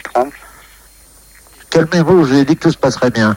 tremble. Calmez-vous, je vous ai dit que tout se passerait bien.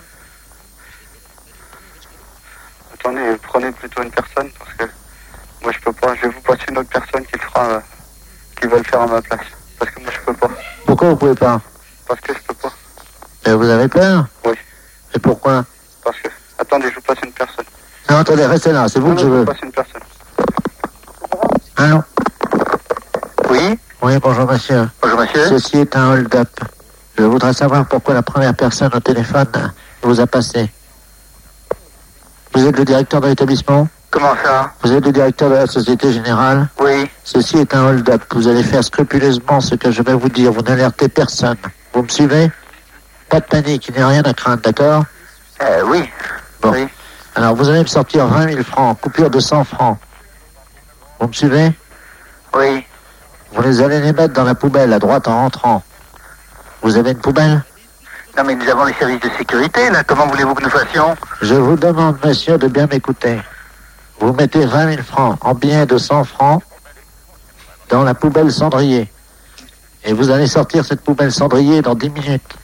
Attendez, prenez plutôt une personne parce que moi je peux pas. Je vais vous passer une autre personne qui va le faire à ma place. Parce que moi je peux pas. Pourquoi vous pouvez pas? Parce que je peux pas. Et vous avez peur? Oui. Et pourquoi? Parce que. Attendez, je vous passe une personne. Non, attendez, restez là, c'est vous que je veux. Je vous passe une personne. Allô? Oui. Oui, bonjour monsieur. Bonjour monsieur. Ceci est un hold-up. Je voudrais savoir pourquoi la première personne au téléphone vous a passé. Vous êtes le directeur de l'établissement? Comment ça? Vous êtes le directeur de la Société Générale? Oui. Ceci est un hold-up. Vous allez faire scrupuleusement ce que je vais vous dire. Vous n'alertez personne. Vous me suivez? Pas de panique, il n'y a rien à craindre, d'accord? Oui. Bon. Oui. Alors, vous allez me sortir 20 000 francs, coupure de 100 francs. Vous me suivez? Oui. Vous allez les mettre dans la poubelle, à droite en rentrant. Vous avez une poubelle? Non mais nous avons les services de sécurité là. Comment voulez-vous que nous fassions? Je vous demande, monsieur, de bien m'écouter. Vous mettez 20 000 francs en billets de 100 francs dans la poubelle cendrier. Et vous allez sortir cette poubelle cendrier dans 10 minutes.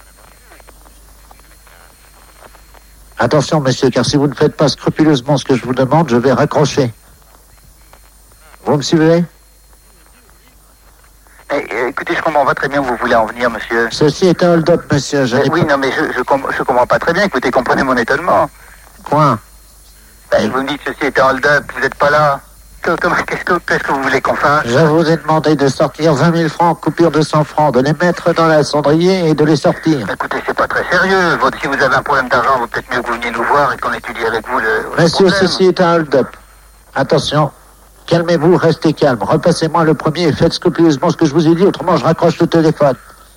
Attention, monsieur, car si vous ne faites pas scrupuleusement ce que je vous demande, je vais raccrocher. Vous me suivez? Écoutez, je comprends pas très bien où vous voulez en venir, monsieur. Ceci est un hold-up, monsieur. Oui, non, mais je comprends pas très bien. Écoutez, comprenez mon étonnement. Quoi? Vous me dites ceci est un hold-up, vous n'êtes pas là. Qu'est-ce que vous voulez qu'on fasse? Je vous ai demandé de sortir 20 000 francs, coupure de 100 francs, de les mettre dans la cendrier et de les sortir. Écoutez, c'est pas très sérieux. Si vous avez un problème d'argent, vaut peut-être mieux que vous veniez nous voir et qu'on étudie avec vous le Monsieur, problème. ceci est un hold-up. Attention. Calmez-vous, restez calme. Repassez-moi le premier et faites scrupuleusement ce que je vous ai dit, autrement je raccroche le téléphone.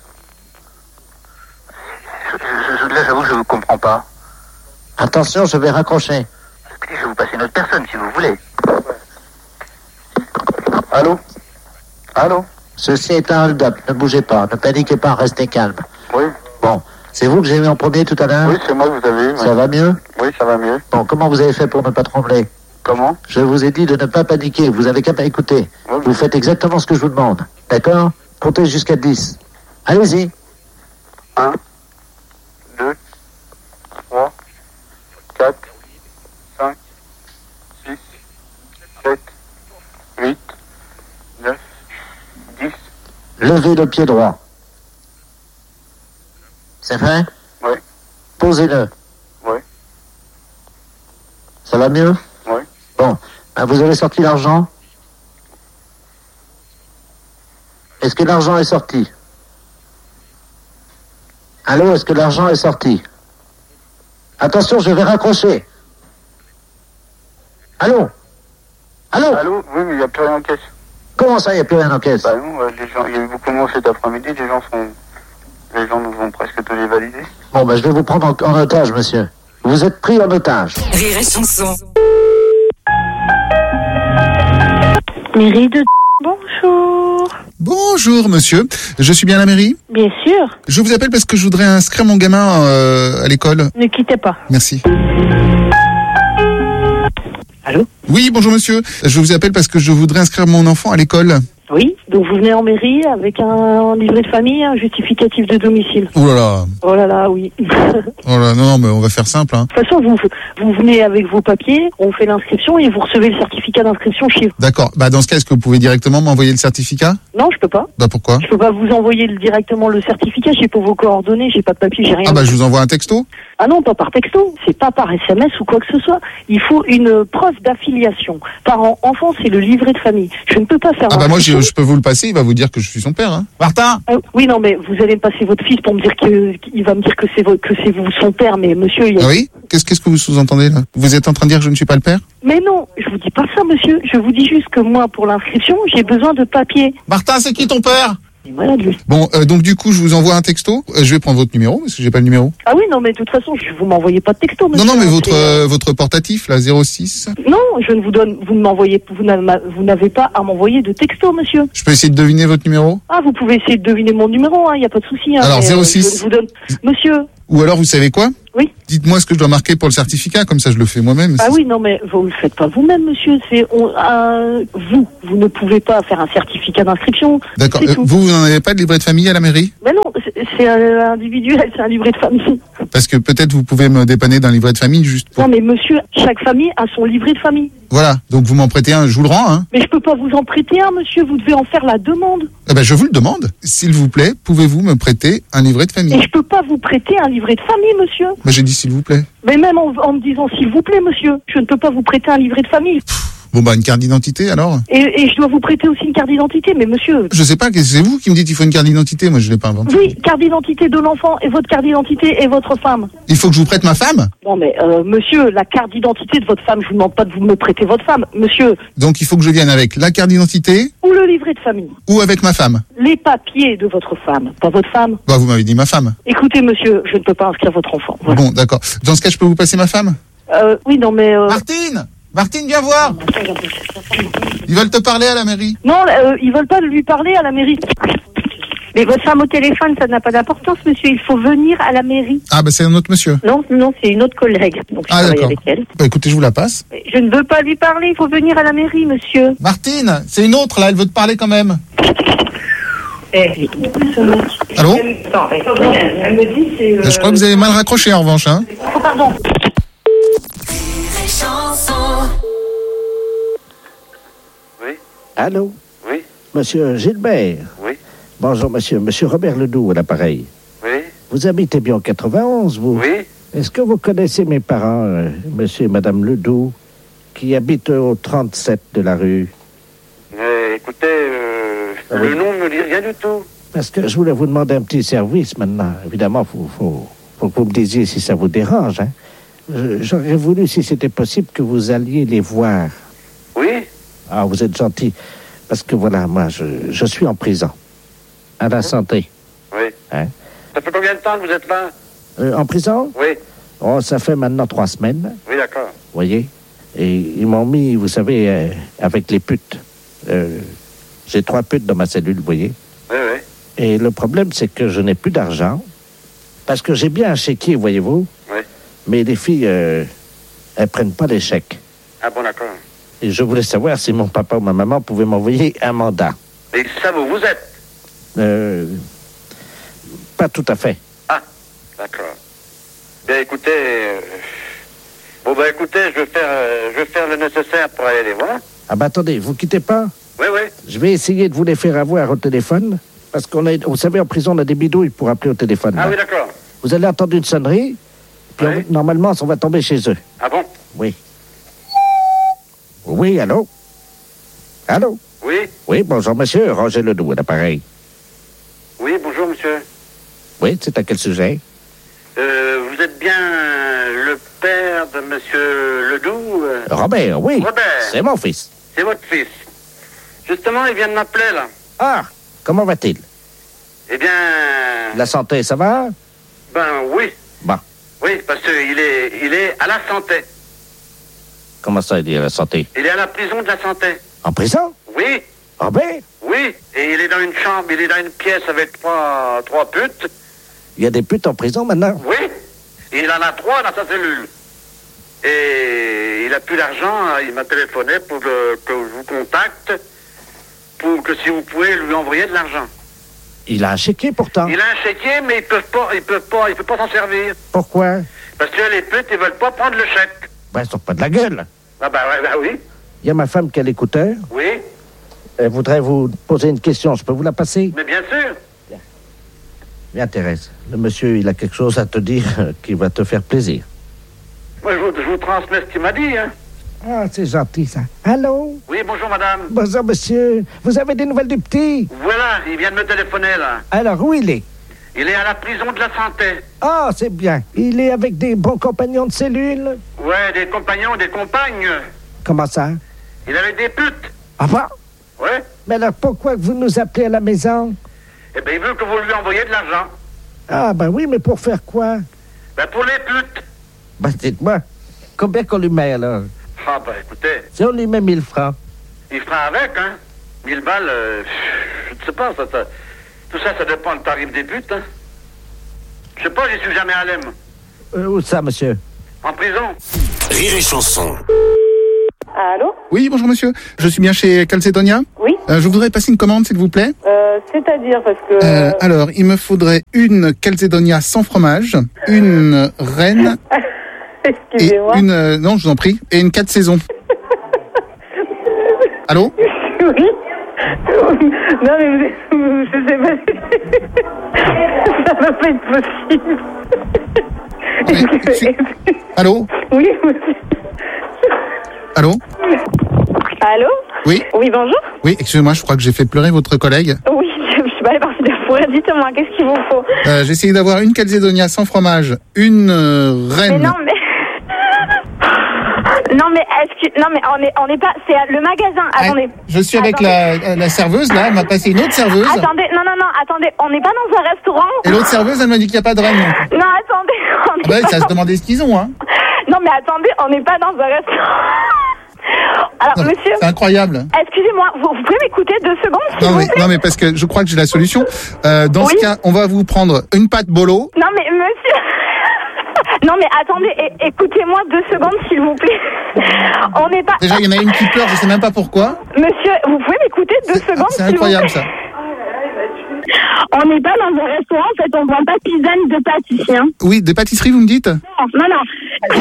Là, j'avoue que je vous comprends pas. Attention, je vais raccrocher. Écoutez, je vais vous passer une autre personne, si vous voulez. Allô? Allô? Ceci est un hold-up. Ne bougez pas, ne paniquez pas, restez calme. Oui. Bon, c'est vous que j'ai vu en premier tout à l'heure? Oui, c'est moi que vous avez eu. Ça va mieux? Oui, ça va mieux. Bon, comment vous avez fait pour ne pas trembler? Comment? Je vous ai dit de ne pas paniquer, vous avez qu'à m'écouter. Oui. Vous faites exactement ce que je vous demande. D'accord? Comptez jusqu'à 10. Allez-y. 1, 2, 3, 4, 5, 6, 7, 8, 9, 10. Levez le pied droit. C'est fait? Oui. Posez-le. Oui. Ça va mieux? Oui. Bon. Vous avez sorti l'argent? Est-ce que l'argent est sorti? Allô, est-ce que l'argent est sorti? Attention, je vais raccrocher. Allô? Allô? Allô? Oui, mais il n'y a plus rien en caisse. Comment ça, il n'y a plus rien en caisse? Bah non, les gens, il y a eu beaucoup de monde cet après-midi, les gens nous ont presque tous les validés. Bon, je vais vous prendre en otage, monsieur. Vous êtes pris en otage. Rire et chanson. Mairie de... Bonjour. Bonjour monsieur, je suis bien à la mairie? Bien sûr. Je vous appelle parce que je voudrais inscrire mon gamin à l'école. Ne quittez pas. Merci. Allô? Oui, bonjour monsieur, je vous appelle parce que je voudrais inscrire mon enfant à l'école. Oui, donc vous venez en mairie avec un livret de famille, un justificatif de domicile. Oh là là, Oh là là, oui. De oh là, non, mais on va faire simple, hein. toute façon, vous venez avec vos papiers, on fait l'inscription et vous recevez le certificat d'inscription chez vous. D'accord, dans ce cas, est-ce que vous pouvez directement m'envoyer le certificat? Non, je peux pas. Pourquoi? Je peux pas vous envoyer directement le certificat, j'ai pas vos coordonnées, j'ai pas de papier, j'ai rien. Je vous envoie un texto? Ah non, pas par texto, c'est pas par SMS ou quoi que ce soit. Il faut une preuve d'affiliation. Parent-enfant, c'est le livret de famille. Je ne peux pas faire... Moi, je peux vous le passer, il va vous dire que je suis son père, hein. Martin! Oui, non, mais vous allez me passer votre fils pour me dire qu'il va me dire que c'est vous son père, mais monsieur... Ah oui? Qu'est-ce que vous sous-entendez, là? Vous êtes en train de dire que je ne suis pas le père? Mais non, je vous dis pas ça, monsieur. Je vous dis juste que moi, pour l'inscription, j'ai besoin de papier. Martin, c'est qui ton père? Voilà, lui. Bon, donc du coup, je vous envoie un texto. Je vais prendre votre numéro, parce que j'ai pas le numéro. Ah oui, non, mais de toute façon, vous m'envoyez pas de texto, monsieur. Non, mais votre portatif, là, 06. Non, je ne vous donne... Vous n'avez pas à m'envoyer de texto, monsieur. Je peux essayer de deviner votre numéro? Ah, vous pouvez essayer de deviner mon numéro, il n'y a pas de souci. Alors, mais, 06. je vous donne... Monsieur... Ou alors, vous savez quoi? Oui. Dites-moi ce que je dois marquer pour le certificat, comme ça je le fais moi-même. Ah oui, non, mais vous ne le faites pas vous-même, monsieur. Vous ne pouvez pas faire un certificat d'inscription. D'accord. C'est tout. Vous n'en avez pas de livret de famille à la mairie? Mais non, c'est individuel, c'est un livret de famille. Parce que peut-être vous pouvez me dépanner d'un livret de famille juste pour... Non, mais monsieur, chaque famille a son livret de famille. Voilà, donc vous m'en prêtez un, je vous le rends, hein. Mais je peux pas vous en prêter un, monsieur. Vous devez en faire la demande. Eh ben, je vous le demande. S'il vous plaît, pouvez-vous me prêter un livret de Et famille? je peux pas vous prêter un livret de famille, monsieur. Ben, j'ai dit s'il vous plaît. Mais même en me disant s'il vous plaît, monsieur, je ne peux pas vous prêter un livret de famille. Bon, bah, une carte d'identité, alors? Et je dois vous prêter aussi une carte d'identité, mais monsieur... Je sais pas, c'est vous qui me dites qu'il faut une carte d'identité, moi je l'ai pas inventé. Oui, carte d'identité de l'enfant et votre carte d'identité et votre femme. Il faut que je vous prête ma femme? Non mais monsieur, la carte d'identité de votre femme, je vous demande pas de vous me prêter votre femme, monsieur. Donc il faut que je vienne avec la carte d'identité Ou le livret de famille. ou avec ma femme? Les papiers de votre femme, pas votre femme. Bah, vous m'avez dit ma femme. Écoutez monsieur, je ne peux pas inscrire votre enfant. Voilà. Bon, d'accord. Dans ce cas, je peux vous passer ma femme? Oui, non mais... Martine! Martine, viens voir! Ils veulent te parler à la mairie. Non, ils veulent pas lui parler à la mairie. Mais votre femme au téléphone, ça n'a pas d'importance, monsieur. Il faut venir à la mairie. Ah, bah c'est un autre monsieur. Non, c'est une autre collègue. Donc je Ah, travaille d'accord. avec elle. Bah écoutez, je vous la passe. Mais je ne veux pas lui parler. Il faut venir à la mairie, monsieur. Martine, c'est une autre là, elle veut te parler quand même. Allô? Attends, elle me dit c'est... Je crois que vous avez mal raccroché en revanche, hein. Oh, pardon. Oui, Allô? oui, Monsieur Gilbert? oui, Bonjour, monsieur. Monsieur Robert Ledoux à l'appareil. oui, Vous habitez bien au 91, vous? oui. Est-ce que vous connaissez mes parents, monsieur et madame Ledoux, qui habitent au 37 de la rue? Écoutez, Ah le oui. nom ne me dit rien du tout. Parce que je voulais vous demander un petit service maintenant. Évidemment, faut que vous me disiez si ça vous dérange, hein. J'aurais voulu, si c'était possible, que vous alliez les voir. Oui, Ah, vous êtes gentil. Parce que voilà, moi, je suis en prison. À la santé. oui. Hein? Ça fait combien de temps que vous êtes là? En prison? Oui, Oh, ça fait maintenant 3 semaines, oui, d'accord. vous voyez. Et ils m'ont mis, vous savez, avec les putes. J'ai 3 putes dans ma cellule, vous voyez. Oui, oui. Et le problème, c'est que je n'ai plus d'argent. Parce que j'ai bien un chéquier, voyez-vous. Oui. Mais les filles, elles prennent pas les chèques. Ah bon, d'accord. Et je voulais savoir si mon papa ou ma maman pouvaient m'envoyer un mandat. Et ça, vous êtes? Pas tout à fait. Ah, d'accord. Bien, écoutez, écoutez, je vais faire le nécessaire pour aller les voir. Ah bah attendez, vous quittez pas. Oui, oui. Je vais essayer de vous les faire avoir au téléphone. Parce vous savez, en prison, on a des bidouilles pour appeler au téléphone. Ah là. oui, d'accord. Vous allez entendre une sonnerie. Puis Oui. normalement, on va tomber chez eux. Ah bon? Oui. Oui, allô? Allô? Oui, Oui, bonjour, monsieur. Roger Ledoux, à l'appareil. oui, bonjour, monsieur. Oui, c'est à quel sujet? Vous êtes bien le père de monsieur Ledoux? Robert, oui. Robert. C'est mon fils. C'est votre fils. Justement, il vient de m'appeler, là. Ah, comment va-t-il? Eh bien... La santé, ça va? Ben oui. Bon. Oui, parce qu'il est à la santé. Comment ça, il est à la santé? Il est à la prison de la santé. En prison? Oui, Robert? oui. Et il est dans une chambre, il est dans une pièce avec trois putes. Il y a des putes en prison maintenant? Oui. Il en a 3 dans sa cellule. Et il a plus d'argent, il m'a téléphoné pour que je vous contacte, pour que si vous pouvez lui envoyer de l'argent. Il a un chéquier pourtant. Il a un chéquier, mais il peut pas s'en servir. Pourquoi? Parce que les putes, ils veulent pas prendre le chèque. Ben, ils sont pas de la gueule. Ah bah oui. Il y a ma femme qui a l'écouteur. Oui, Elle voudrait vous poser une question. Je peux vous la passer? mais bien sûr. Bien, Thérèse. Le monsieur, il a quelque chose à te dire qui va te faire plaisir. Moi, je vous transmets ce qu'il m'a dit, hein. Ah, c'est gentil, ça. Allô? Oui, bonjour, madame. Bonjour, monsieur. Vous avez des nouvelles du petit? Voilà, il vient de me téléphoner, là. Alors, où il est? Il est à la prison de la santé. Ah, c'est bien. Il est avec des bons compagnons de cellule? Ouais, des compagnons, des compagnes. Comment ça? Il avait des putes. Ah bon? Ouais. Mais alors, pourquoi vous nous appelez à la maison? Eh bien, il veut que vous lui envoyiez de l'argent. Ah, ben oui, mais pour faire quoi? Ben, pour les putes. Ben, dites-moi, combien qu'on lui met, alors? Ah, ben, écoutez, Si on lui met 1000 francs. il fera avec, hein. 1000 balles, je ne sais pas, tout ça, ça dépend du tarif des putes, hein. Je sais pas, j'y suis jamais allé, moi. Où ça, monsieur? En prison. Rire et chanson. Allô? Oui, bonjour monsieur. Je suis bien chez Calzedonia. Oui. Je voudrais passer une commande, s'il vous plaît. C'est-à-dire parce que... Alors, il me faudrait une Calzedonia sans fromage, une reine et Excusez-moi. une... non, je vous en prie. Et une 4 saisons. Allô? Oui. Non mais je sais pas. Ça va pas être possible. Allô? Oui, monsieur. Allô? Allô? Oui? Oui, bonjour. Oui, excusez-moi, je crois que j'ai fait pleurer votre collègue. Oui, je suis pas allée partir de la forêt. Dites-moi, qu'est-ce qu'il vous faut? J'ai essayé d'avoir une Calzedonia sans fromage, une reine... Mais non, mais... Non mais on est pas, c'est le magasin. Attendez. Je suis avec la serveuse là, elle m'a passé une autre serveuse. Attendez, non, attendez, on n'est pas dans un restaurant. Et l'autre serveuse, elle m'a dit qu'il n'y a pas de reine. Non, attendez. Bah, ça se demandait ce qu'ils ont, hein. Non mais attendez, on n'est pas dans un restaurant. Alors Non, monsieur, c'est incroyable. excusez-moi, vous pouvez m'écouter 2 secondes s'il vous plaît? Non mais parce que je crois que j'ai la solution. Dans Oui. ce cas, on va vous prendre une pâte bolo. Non mais monsieur. Non mais attendez, écoutez-moi 2 secondes s'il vous plaît. On n'est pas... Déjà, il y en a une qui pleure, je sais même pas pourquoi. Monsieur, vous pouvez m'écouter 2 secondes C'est s'il vous plaît? incroyable ça. On n'est pas dans un restaurant, en fait, on vend pas de pizza ni de pâtisserie. Hein. Oui, des pâtisseries, vous me dites? Non.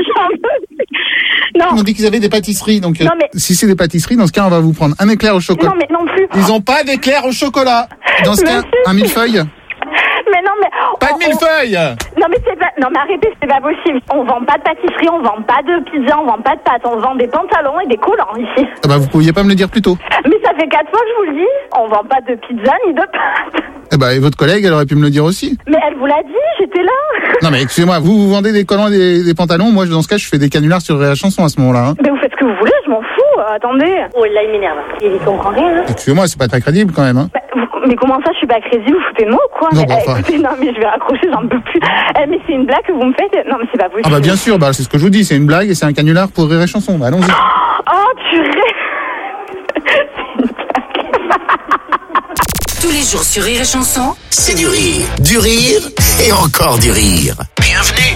Non. Ils m'ont dit qu'ils avaient des pâtisseries, donc Non, mais- si c'est des pâtisseries, dans ce cas, on va vous prendre un éclair au chocolat. Non mais non plus. Ils ont pas d'éclair au chocolat. Dans ce cas, Monsieur. un millefeuille. Mais non mais... Pas de millefeuille. Non mais c'est pas... Non mais arrêtez, c'est pas possible. On vend pas de pâtisserie, on vend pas de pizza, on vend pas de pâtes, on vend des pantalons et des collants ici. Ah bah, vous pouviez pas me le dire plus tôt. Mais ça fait 4 fois que je vous le dis, on vend pas de pizza ni de pâtes. Eh bah, et votre collègue, elle aurait pu me le dire aussi. Mais elle vous l'a dit, j'étais là. Non mais excusez-moi, vous vendez des collants et des pantalons, moi dans ce cas je fais des canulars sur la chanson à ce moment-là. Hein. Mais vous faites ce que vous voulez, je m'en fous. Attendez. Oh là il m'énerve. Il comprend rien. Hein. Excusez-moi, c'est pas très crédible quand même. Hein. Mais comment ça, je suis pas crédible, vous foutez de moi ou quoi? Non, Mais, bon, enfin. écoutez, non mais je vais raccrocher, j'en peux plus. Mais c'est une blague que vous me faites? Non mais c'est pas possible. Ah bah bien sûr, bah c'est ce que je vous dis, c'est une blague et c'est un canular pour Rire et Chanson. Bah allons-y. Oh purée. C'est une blague. Tous les jours sur Rire et Chanson. C'est du rire et encore du rire. Bienvenue.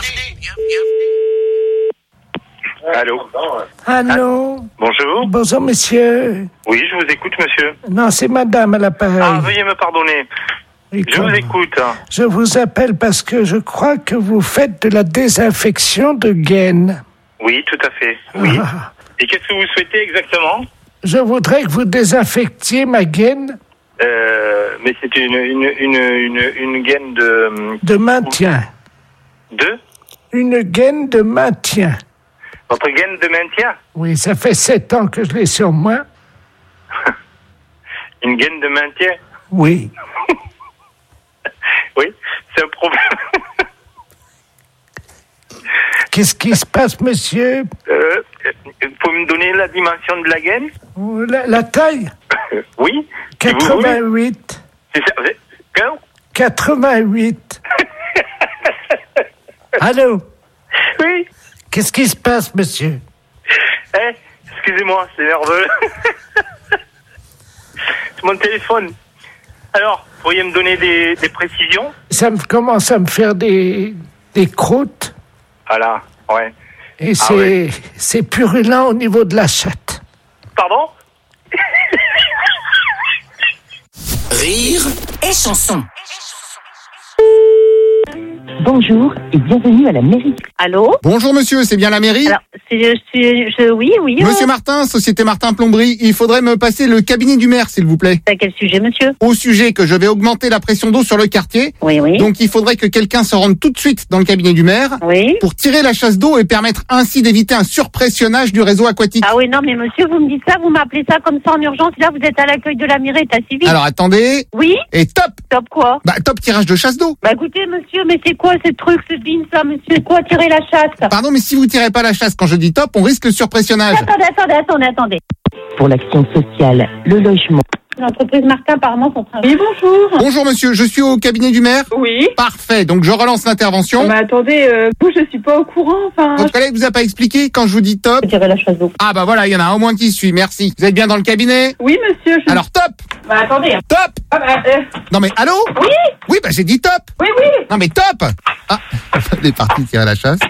Allô? Allô? Bonjour. Bonjour, monsieur. Oui, je vous écoute, monsieur. Non, c'est madame à l'appareil. Ah, veuillez me pardonner. Et Je vous écoute. Je vous appelle parce que je crois que vous faites de la désinfection de gaines. Oui, tout à fait. Oui. Ah. Et qu'est-ce que vous souhaitez exactement? Je voudrais que vous désinfectiez ma gaine Mais c'est une gaine de maintien. Une gaine de maintien. Votre gaine de maintien? Oui, ça fait 7 ans que je l'ai sur moi. Une gaine de maintien? Oui. Oui, c'est un problème. Qu'est-ce qui se passe, monsieur? Faut me donner la dimension de la gaine? La taille? Oui. Si vous voulez. 88. C'est ça. 88. Allô? Oui. Qu'est-ce qui se passe, monsieur? Excusez-moi, c'est nerveux. C'est mon téléphone. Alors, pourriez me donner des précisions? Ça me commence à me faire des croûtes. Voilà, ouais. Et oui. c'est purulent au niveau de la chatte. Pardon? Rire Et Chanson. Bonjour et bienvenue à la mairie. Allô? Bonjour monsieur, c'est bien la mairie? Alors, oui. Monsieur Martin, Société Martin Plomberie, il faudrait me passer le cabinet du maire, s'il vous plaît. À quel sujet, monsieur? Au sujet que je vais augmenter la pression d'eau sur le quartier. Oui. Donc il faudrait que quelqu'un se rende tout de suite dans le cabinet du maire Oui. pour tirer la chasse d'eau et permettre ainsi d'éviter un surpressionnage du réseau aquatique. Ah oui, non, mais monsieur, vous me dites ça, vous m'appelez ça comme ça en urgence. Là, vous êtes à l'accueil de la mairie, état civil. Alors attendez, Oui? et top. Top quoi? Bah top tirage de chasse d'eau. Bah écoutez, monsieur, mais c'est quoi ce truc, ce bin, ça, monsieur? Quoi, tirer la chasse? Pardon, mais si vous tirez pas la chasse quand je dis top, on risque le surpressionnage. Attendez. Pour l'action sociale, le logement L'entreprise Martin, apparemment, son train. Oui, bonjour. Bonjour monsieur, je suis au cabinet du maire. Oui. Parfait, donc je relance l'intervention. Mais attendez, vous, je suis pas au courant, enfin... Votre collègue vous a pas expliqué quand je vous dis top? Je dirais la chasse d'eau. Ah bah voilà, il y en a un au moins qui suit, merci. Vous êtes bien dans le cabinet? Oui, monsieur, je... Alors top! Bah, attendez. Top! Ah, bah, Non mais allô? Oui. Oui, bah j'ai dit top! Oui, oui. Non mais top! Ah, elle est partie tirer la chasse.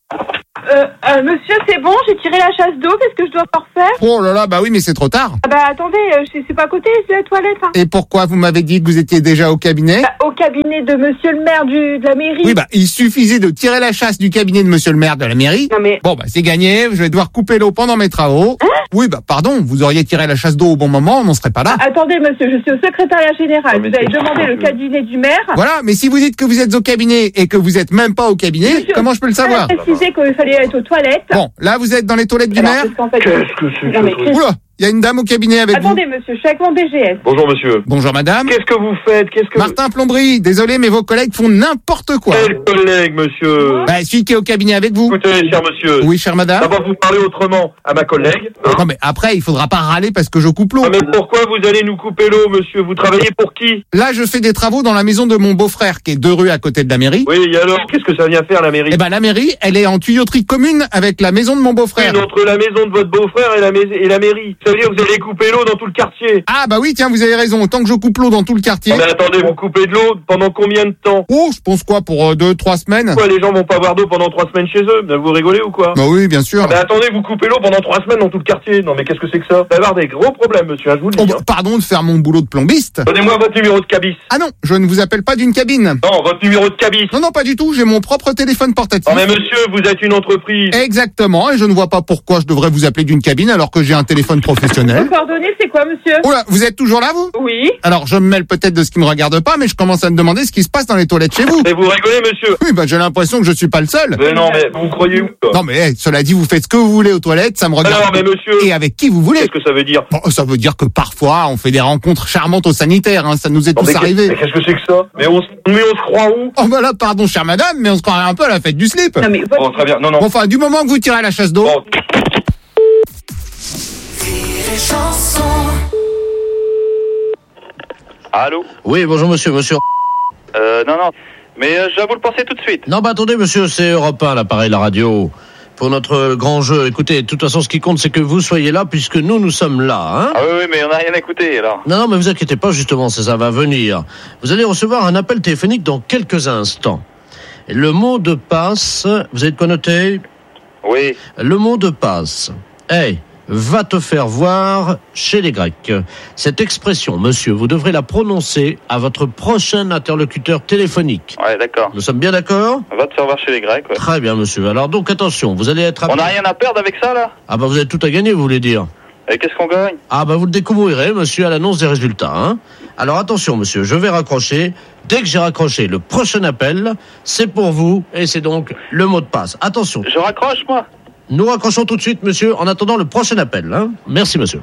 Monsieur, c'est bon, j'ai tiré la chasse d'eau, qu'est-ce que je dois encore faire? Oh là là, bah oui, mais c'est trop tard. Ah bah attendez, c'est pas à côté, c'est la toilette. Hein. Et pourquoi vous m'avez dit que vous étiez déjà au cabinet? Bah, au cabinet de monsieur le maire de la mairie. Oui, bah il suffisait de tirer la chasse du cabinet de monsieur le maire de la mairie. Non mais... Bon, bah c'est gagné, je vais devoir couper l'eau pendant mes travaux. Hein? Oui, bah pardon, vous auriez tiré la chasse d'eau au bon moment, on n'en serait pas là. Ah, attendez monsieur, je suis au secrétariat général, vous avez demandé le cabinet du maire. Voilà, mais si vous dites que vous êtes au cabinet et que vous êtes même pas au cabinet, Monsieur, comment je peux le savoir? J'ai précisé qu'il fallait être aux toilettes. Bon, là vous êtes dans les toilettes du Alors, maire? parce qu'en fait, Qu'est-ce que c'est non, mais que Oula, il y a une dame au cabinet avec attendez monsieur, je suis avec mon DGS. Bonjour monsieur. Bonjour madame. Qu'est-ce que vous faites? Martin Plomberie, désolé mais vos collègues font n'importe quoi. Quel collègue, monsieur? Bah celui qui est au cabinet avec vous. Écoutez, cher monsieur. Oui, chère madame. D'abord, vous parlez autrement à ma collègue. Hein? Non mais après, il faudra pas râler parce que je coupe l'eau. Ah, mais pourquoi vous allez nous couper l'eau, monsieur? Vous travaillez pour qui? Là, je fais des travaux dans la maison de mon beau-frère qui est 2 rues à côté de la mairie. Oui, et alors, qu'est-ce que ça vient faire, la mairie? Eh ben la mairie, elle est en tuyauterie commune avec la maison de mon beau-frère. Oui, entre la maison de votre beau-frère et la mairie. Ça veut dire que vous allez couper l'eau dans tout le quartier. Ah bah oui, tiens, vous avez raison. Autant que je coupe l'eau dans tout le quartier. Mais attendez, vous coupez de l'eau pendant combien de temps? Oh, je pense quoi, pour 2-3 semaines. Pourquoi les gens vont pas avoir d'eau pendant 3 semaines chez eux? Vous rigolez ou quoi? Bah oui, bien sûr. Mais attendez, vous coupez l'eau pendant 3 semaines dans tout le quartier. Non mais qu'est-ce que c'est que ça? Vous allez avoir des gros problèmes, monsieur, je vous le dis. Oh, bah, pardon de faire mon boulot de plombiste. Donnez-moi votre numéro de cabis. Ah non, je ne vous appelle pas d'une cabine. Non, votre numéro de cabis. Non, pas du tout, j'ai mon propre téléphone portatif. Non mais monsieur, vous êtes une entreprise. Exactement, et je ne vois pas pourquoi je devrais vous appeler d'une cabine alors que j'ai un téléphone professionnel. Vos coordonnées, c'est quoi monsieur? Oh là, vous êtes toujours là, vous? Oui. Alors, je me mêle peut-être de ce qui me regarde pas, mais je commence à me demander ce qui se passe dans les toilettes chez vous. Mais vous rigolez, monsieur? Oui, bah j'ai l'impression que je suis pas le seul. Mais non, mais vous croyez où, quoi? Non, mais cela dit, vous faites ce que vous voulez aux toilettes, ça me regarde. Alors, mais monsieur... Et avec qui vous voulez. Qu'est-ce que ça veut dire? Bon, ça veut dire que parfois, on fait des rencontres charmantes au sanitaire, hein, ça nous est tous arrivé. Mais qu'est-ce que c'est que ça? Mais on se croit où? Oh bah là, pardon, chère madame, mais on se croirait un peu à la fête du slip. Non mais... Bon, très bien, non. Bon, enfin, du moment que vous tirez la chasse d'eau... Bon. Allô? Oui, bonjour monsieur. Non, mais je dois vous le penser tout de suite. Non, bah attendez monsieur, c'est Europe 1, l'appareil, la radio. Pour notre grand jeu, écoutez, de toute façon, ce qui compte, c'est que vous soyez là, puisque nous sommes là, hein. Ah oui, mais on n'a rien écouté, alors. Non, mais vous inquiétez pas, justement, ça va venir. Vous allez recevoir un appel téléphonique dans quelques instants. Le mot de passe, vous avez de quoi noter? Oui. Le mot de passe. Hey, va te faire voir chez les Grecs. Cette expression, monsieur, vous devrez la prononcer à votre prochain interlocuteur téléphonique. Ouais, d'accord. Nous sommes bien d'accord? On va te faire voir chez les Grecs, ouais. Très bien, monsieur. Alors donc, attention, vous allez être... On n'a rien à perdre avec ça, là? Ah bah vous avez tout à gagner, vous voulez dire? Et qu'est-ce qu'on gagne? Ah bah vous le découvrirez, monsieur, à l'annonce des résultats, hein. Alors attention, monsieur, je vais raccrocher. Dès que j'ai raccroché le prochain appel, c'est pour vous, et c'est donc le mot de passe. Attention. Je raccroche, moi? Nous raccrochons tout de suite, monsieur, en attendant le prochain appel, hein. Merci, monsieur.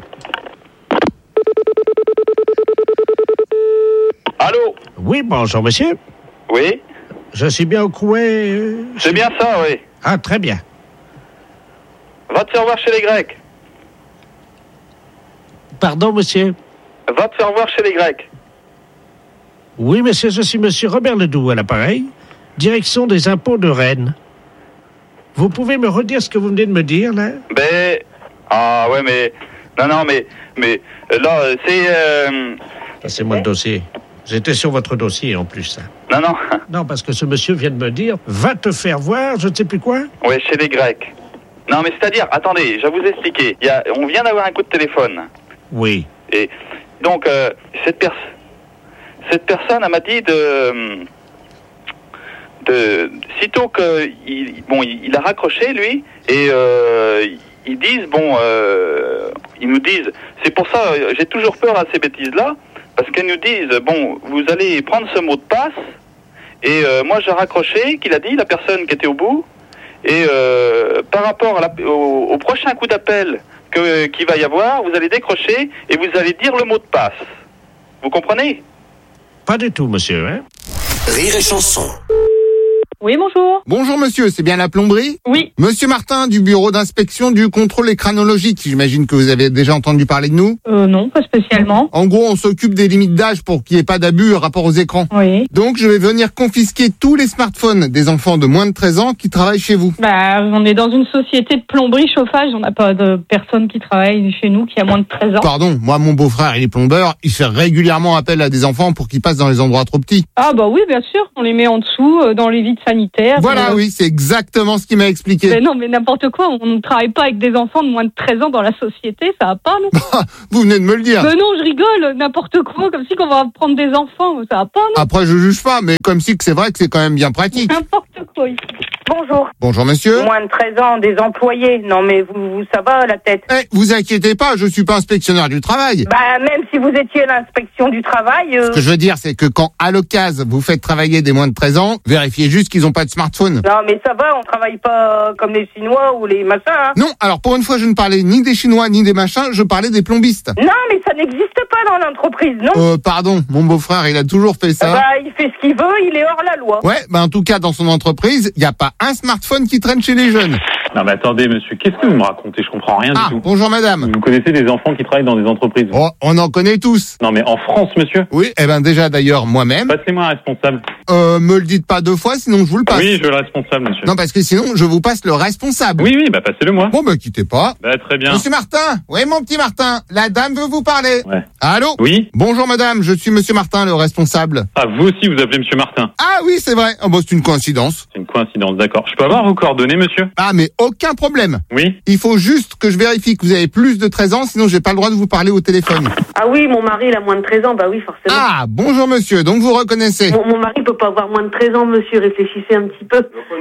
Allô? Oui, bonjour, monsieur. Oui? Je suis bien au couet. C'est bien ça, oui. Ah, très bien. Va te faire voir chez les Grecs. Pardon, monsieur? Va te faire voir chez les Grecs. Oui, monsieur, je suis monsieur Robert Ledoux à l'appareil, direction des impôts de Rennes. Vous pouvez me redire ce que vous venez de me dire, là? Ben... Ah, ouais, mais... Non, mais là, c'est... Passez-moi le dossier. J'étais sur votre dossier, en plus. Non. Non, parce que ce monsieur vient de me dire, va te faire voir, je ne sais plus quoi. Ouais, chez les Grecs. Non, mais c'est-à-dire, attendez, je vais vous expliquer. On vient d'avoir un coup de téléphone. Oui. Et donc, cette personne, elle m'a dit sitôt que il a raccroché, lui, et ils nous disent, c'est pour ça, j'ai toujours peur à ces bêtises-là, parce qu'elles nous disent, bon, vous allez prendre ce mot de passe, et moi j'ai raccroché, qu'il a dit, la personne qui était au bout, et par rapport au prochain coup d'appel qu'il va y avoir, vous allez décrocher, et vous allez dire le mot de passe. Vous comprenez? Pas du tout, monsieur, hein? Rire et chanson. Oui, bonjour. Bonjour monsieur, c'est bien la plomberie? Oui. Monsieur Martin du bureau d'inspection du contrôle écranologique. J'imagine que vous avez déjà entendu parler de nous. Non, pas spécialement. En gros, on s'occupe des limites d'âge pour qu'il n'y ait pas d'abus rapport aux écrans. Oui. Donc, je vais venir confisquer tous les smartphones des enfants de moins de 13 ans qui travaillent chez vous. Bah, on est dans une société de plomberie chauffage. On n'a pas de personne qui travaille chez nous qui a moins de 13 ans. Pardon, moi, mon beau-frère, il est plombeur. Il fait régulièrement appel à des enfants pour qu'ils passent dans les endroits trop petits. Ah bah oui, bien sûr. On les met en dessous, dans les vides sanitaires. Voilà, oui, c'est exactement ce qu'il m'a expliqué. Mais non, mais n'importe quoi. On ne travaille pas avec des enfants de moins de 13 ans dans la société. Ça va pas, non? Vous venez de me le dire. Mais non, je rigole. N'importe quoi. Comme si qu'on va prendre des enfants. Ça va pas, non? Après, je juge pas, mais comme si que c'est vrai que c'est quand même bien pratique. N'importe quoi ici. Bonjour. Bonjour, monsieur. Moins de 13 ans, des employés. Non, mais vous ça va, la tête? Vous inquiétez pas, je suis pas inspectionneur du travail. Bah, même si vous étiez à l'inspection du travail... Ce que je veux dire, c'est que quand, à l'occasion, vous faites travailler des moins de 13 ans, vérifiez juste qu'ils ont pas de smartphone. Non, mais ça va, on travaille pas comme les Chinois ou les machins, hein. Non, alors pour une fois, je ne parlais ni des Chinois, ni des machins, je parlais des plombistes. Non, mais ça n'existe pas dans l'entreprise, non? Pardon, mon beau-frère, il a toujours fait ça. Bah, il fait ce qu'il veut, il est hors la loi. Ouais, bah en tout cas, dans son entreprise, il n'y a pas un smartphone qui traîne chez les jeunes. Non mais attendez monsieur, qu'est-ce que vous me racontez? Je comprends rien du tout. Bonjour madame. Vous connaissez des enfants qui travaillent dans des entreprises? Oh, on en connaît tous. Non mais en France monsieur? Oui, déjà d'ailleurs moi-même. Passez-moi un responsable. Me le dites pas deux fois, sinon je vous le passe. Oui, je veux le responsable monsieur. Non, parce que sinon je vous passe le responsable. Oui, bah passez-le moi. Bon bah quittez pas. Bah très bien. Monsieur Martin, oui mon petit Martin, la dame veut vous parler. Ouais. Allô? Oui. Bonjour madame, je suis monsieur Martin, le responsable. Ah, vous aussi vous appelez monsieur Martin? Ah oui, c'est vrai. Oh, bah, c'est une coïncidence. C'est une coïncidence, d'accord. Je peux avoir vos coordonnées monsieur? Ah mais aucun problème. Oui. Il faut juste que je vérifie que vous avez plus de 13 ans, sinon j'ai pas le droit de vous parler au téléphone. Ah oui, mon mari, il a moins de 13 ans, bah oui, forcément. Ah, bonjour monsieur, donc vous reconnaissez. Mon mari peut pas avoir moins de 13 ans, monsieur, réfléchissez un petit peu.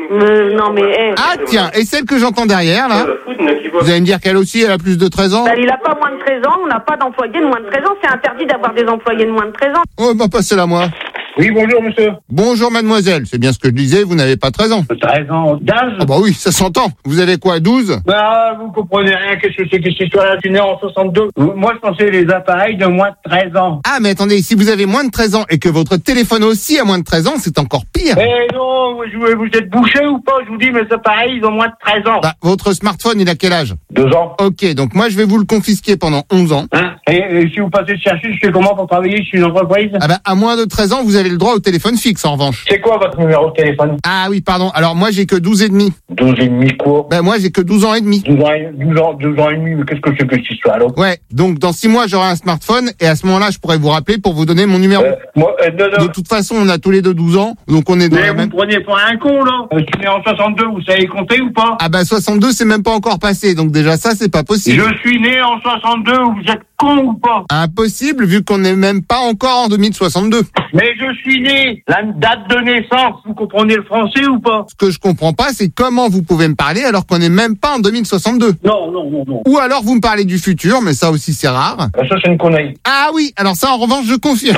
Non mais... Ah tiens, et celle que j'entends derrière, là, vous allez me dire qu'elle aussi, elle a plus de 13 ans? Bah, il a pas moins de 13 ans, on n'a pas d'employés de moins de 13 ans, c'est interdit d'avoir des employés de moins de 13 ans. Oh, bah passez-la moi. Oui, bonjour, monsieur. Bonjour, mademoiselle. C'est bien ce que je disais, vous n'avez pas 13 ans. 13 ans d'âge? Ah bah oui, ça s'entend. Vous avez quoi, 12? Bah, vous comprenez rien, qu'est-ce que c'est que cette histoire-là? Je suis né en 62. Moi, je pensais les appareils de moins de 13 ans. Ah, mais attendez, si vous avez moins de 13 ans et que votre téléphone aussi a moins de 13 ans, c'est encore pire. Eh non, vous êtes bouché ou pas? Je vous dis, mes appareils, ils ont moins de 13 ans. Bah, votre smartphone, il a quel âge? 2 ans. Ok, donc moi, je vais vous le confisquer pendant 11 ans. Hein? Et si vous passez chercher, je fais comment pour travailler chez une entreprise? Ah bah, à moins de 13 ans, vous avez le droit au téléphone fixe, en revanche. C'est quoi votre numéro de téléphone? Ah oui, pardon. Alors, moi, j'ai que 12 et demi. 12 et demi quoi? Ben, moi, j'ai que 12 ans et demi. 12 ans et demi, mais qu'est-ce que c'est que cette histoire-là? Ouais, donc dans 6 mois, j'aurai un smartphone et à ce moment-là, je pourrai vous rappeler pour vous donner mon numéro. Non. De toute façon, on a tous les deux 12 ans, donc on est dans mais la même... vous prenez pour un con, là? Je suis né en 62, vous savez compter ou pas? Ah bah 62, c'est même pas encore passé, donc déjà ça, c'est pas possible. Je suis né en 62, vous êtes con ou pas? Impossible, vu qu'on n'est même pas encore en 2062. Mais je suis né, la date de naissance, vous comprenez le français ou pas? Ce que je comprends pas, c'est comment vous pouvez me parler alors qu'on n'est même pas en 2062. Non. Ou alors vous me parlez du futur, mais ça aussi c'est rare. Ça c'est une connerie. Ah oui, alors ça en revanche je confirme.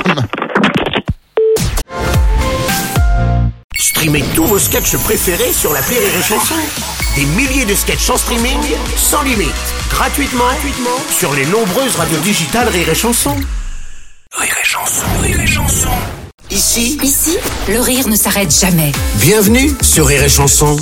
Streamez tous vos sketchs préférés sur l'appli Rire et Chanson. Des milliers de sketchs en streaming, sans limite, gratuitement sur les nombreuses radios digitales Rire et Chanson. Rire et Chanson, Rire et Chanson. Ici, le rire ne s'arrête jamais. Bienvenue sur Rire et Chanson.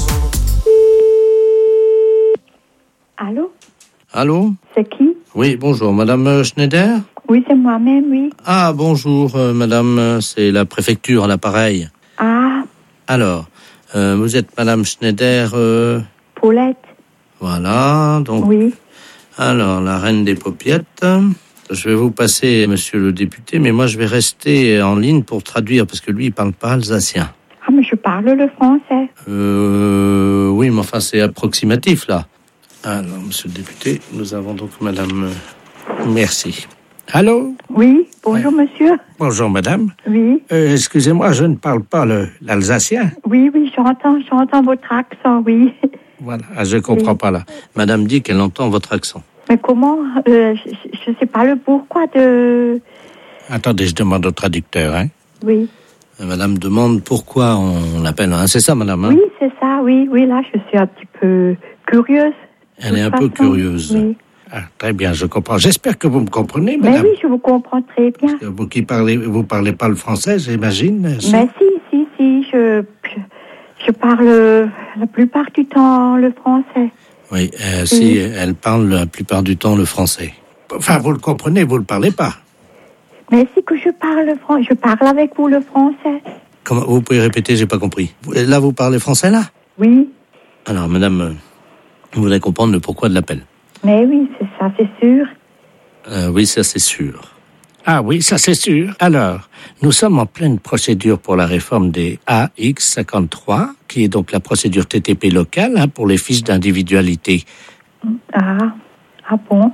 Allô? Allô? C'est qui? Oui, bonjour, madame Schneider? Oui, c'est moi-même, oui. Ah, bonjour, madame, c'est la préfecture à l'appareil. Ah, Alors, vous êtes madame Schneider... Paulette. Voilà, donc... Oui. Alors, la reine des paupiettes. Je vais vous passer, monsieur le député, mais moi, je vais rester en ligne pour traduire, parce que lui, il parle pas alsacien. Ah, mais je parle le français. Oui, mais enfin, c'est approximatif, là. Alors, monsieur le député, nous avons donc madame... Merci. Allô? Oui, bonjour, monsieur. Bonjour, madame. Oui. Excusez-moi, je ne parle pas l'alsacien. Oui, j'entends votre accent, oui. Voilà, je comprends pas, là. Madame dit qu'elle entend votre accent. Mais comment? Je sais pas le pourquoi de... Attendez, je demande au traducteur, hein. Oui. Madame demande pourquoi on l'appelle, hein. C'est ça, madame, hein? Oui, c'est ça, oui, là, je suis un petit peu curieuse. Elle est un peu curieuse. Oui. Ah, très bien, je comprends. J'espère que vous me comprenez, madame. Mais oui, je vous comprends très bien. Parce que vous parlez pas le français, j'imagine. Mais si, Je parle la plupart du temps le français. Oui, si elle parle la plupart du temps le français. Enfin, vous le comprenez, vous le parlez pas. Mais si que je parle le français, je parle avec vous le français. Comment vous pouvez répéter, j'ai pas compris. Là, vous parlez français, là? Oui. Alors, madame, vous allez comprendre le pourquoi de l'appel. Mais oui, c'est ça, c'est sûr. Oui, ça c'est sûr. Ah oui, ça c'est sûr. Alors, nous sommes en pleine procédure pour la réforme des AX53, qui est donc la procédure TTP locale pour les fiches d'individualité. Ah bon?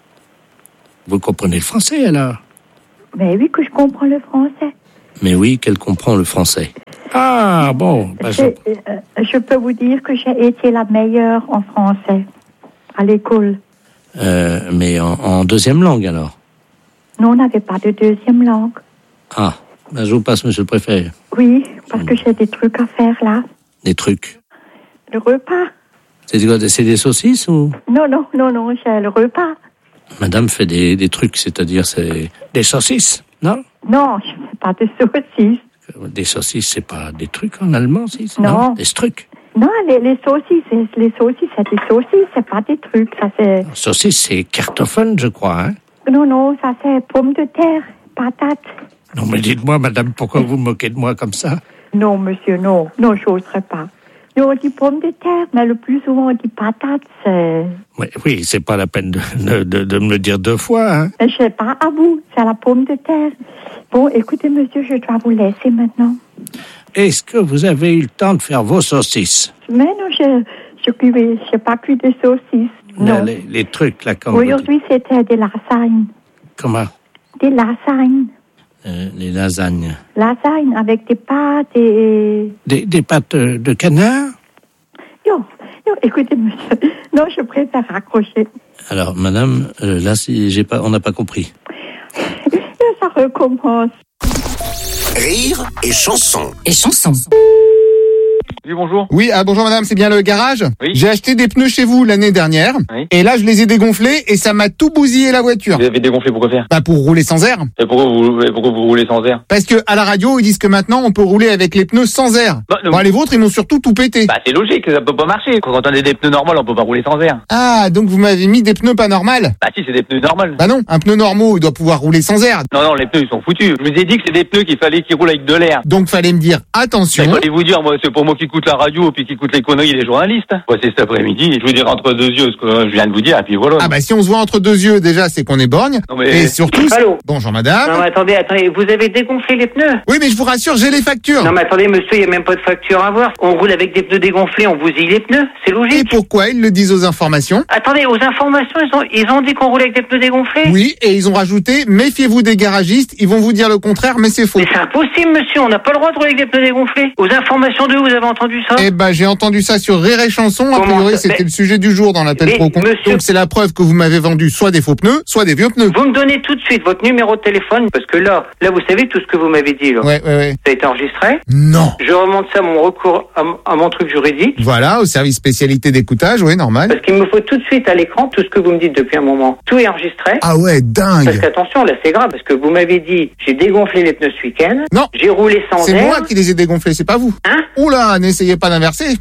Vous comprenez le français, alors? Mais oui, que je comprends le français. Mais oui, qu'elle comprend le français. Ah, bon. Je peux vous dire que j'ai été la meilleure en français, à l'école. Mais en deuxième langue, alors? Non, on n'avait pas de deuxième langue. Ah, ben je vous passe, monsieur le préfet. Oui, parce que j'ai des trucs à faire, là. Des trucs? Le repas. C'est quoi, c'est des saucisses ou? Non, j'ai le repas. Madame fait des trucs, c'est-à-dire c'est des saucisses, non? Non, je ne fais pas de saucisses. Des saucisses, c'est pas des trucs en allemand, si? Non. Des trucs? Non, les saucisses, c'est des saucisses, c'est pas des trucs, ça c'est... Saucisses, c'est Kartoffeln, je crois, hein? Non, ça c'est pommes de terre, patates. Non, mais dites-moi, madame, pourquoi vous moquez de moi comme ça? Non, monsieur, non, j'oserais pas. Non, on dit pommes de terre, mais le plus souvent on dit patates, c'est... Oui, c'est pas la peine de me le dire deux fois, hein? Mais je sais pas à vous, c'est la pomme de terre. Bon, écoutez, monsieur, je dois vous laisser maintenant. Est-ce que vous avez eu le temps de faire vos saucisses? Mais non, j'ai pas cuit de saucisses. Non. Les trucs, là, comme aujourd'hui, c'était des lasagnes. Comment? Des lasagnes. Les lasagnes. Lasagnes avec des pâtes et... Des pâtes de canard? Non, écoutez, monsieur. Non, je préfère raccrocher. Alors, madame, là, on n'a pas compris. Ça recommence. Rire et chanson. Oui, bonjour. Oui, bonjour madame, c'est bien le garage? Oui. J'ai acheté des pneus chez vous l'année dernière. Oui. Et là, je les ai dégonflés et ça m'a tout bousillé la voiture. Vous avez dégonflé, pourquoi faire? Bah, pour rouler sans air. Et pourquoi vous roulez sans air? Parce que à la radio, ils disent que maintenant, on peut rouler avec les pneus sans air. Non. Bon, les vôtres, ils m'ont surtout tout pété. Bah, c'est logique, ça peut pas marcher. Quand on a des pneus normaux, on peut pas rouler sans air. Ah, donc vous m'avez mis des pneus pas normales? Bah, si, c'est des pneus normaux. Bah non, un pneu normaux, il doit pouvoir rouler sans air. Non, les pneus, ils sont foutus. Je vous ai dit que c'est des pneus qu'il fallait qu'ils roulent avec de l'air. Donc fallait me dire, attention. Il fallait vous dire, moi, c'est pour moi qui écoute la radio, puis qui écoute les conneries des journalistes. Moi, c'est cet après-midi. Je vous dirai entre deux yeux ce que je viens de vous dire, et puis voilà. Ah bah si on se voit entre deux yeux, déjà, c'est qu'on est borgne. Non, mais... Et surtout... Allô? Bonjour madame. Non, mais attendez, vous avez dégonflé les pneus? Oui, mais je vous rassure, j'ai les factures. Non, mais attendez, monsieur, il n'y a même pas de facture à voir. On roule avec des pneus dégonflés, on bousille les pneus, c'est logique. Et pourquoi ils le disent aux informations? Attendez, aux informations, ils ont dit qu'on roulait avec des pneus dégonflés? Oui, et ils ont rajouté, méfiez-vous des garagistes, ils vont vous dire le contraire, mais c'est faux. Mais c'est impossible, monsieur, on n'a pas le droit de rouler avec des pneus dégonflés. Aux informations de vous avez entendu ça? Eh ben, j'ai entendu ça sur Rire et Chanson. A priori, c'était le sujet du jour dans l'appel pro con. Donc, c'est la preuve que vous m'avez vendu soit des faux pneus, soit des vieux pneus. Vous me donnez tout de suite votre numéro de téléphone, parce que là, vous savez tout ce que vous m'avez dit, là. Ouais. Ça a été enregistré? Non. Je remonte ça à mon recours, à mon truc juridique. Voilà, au service spécialité d'écoutage, oui, normal. Parce qu'il me faut tout de suite à l'écran tout ce que vous me dites depuis un moment. Tout est enregistré. Ah ouais, dingue. Parce qu'attention, là, c'est grave, parce que vous m'avez dit, j'ai dégonflé les pneus ce week-end. Non. J'ai roulé sans air. C'est moi qui les ai dégonflés, c'est pas vous. Hein? Oula, n'essayez pas d'inverser.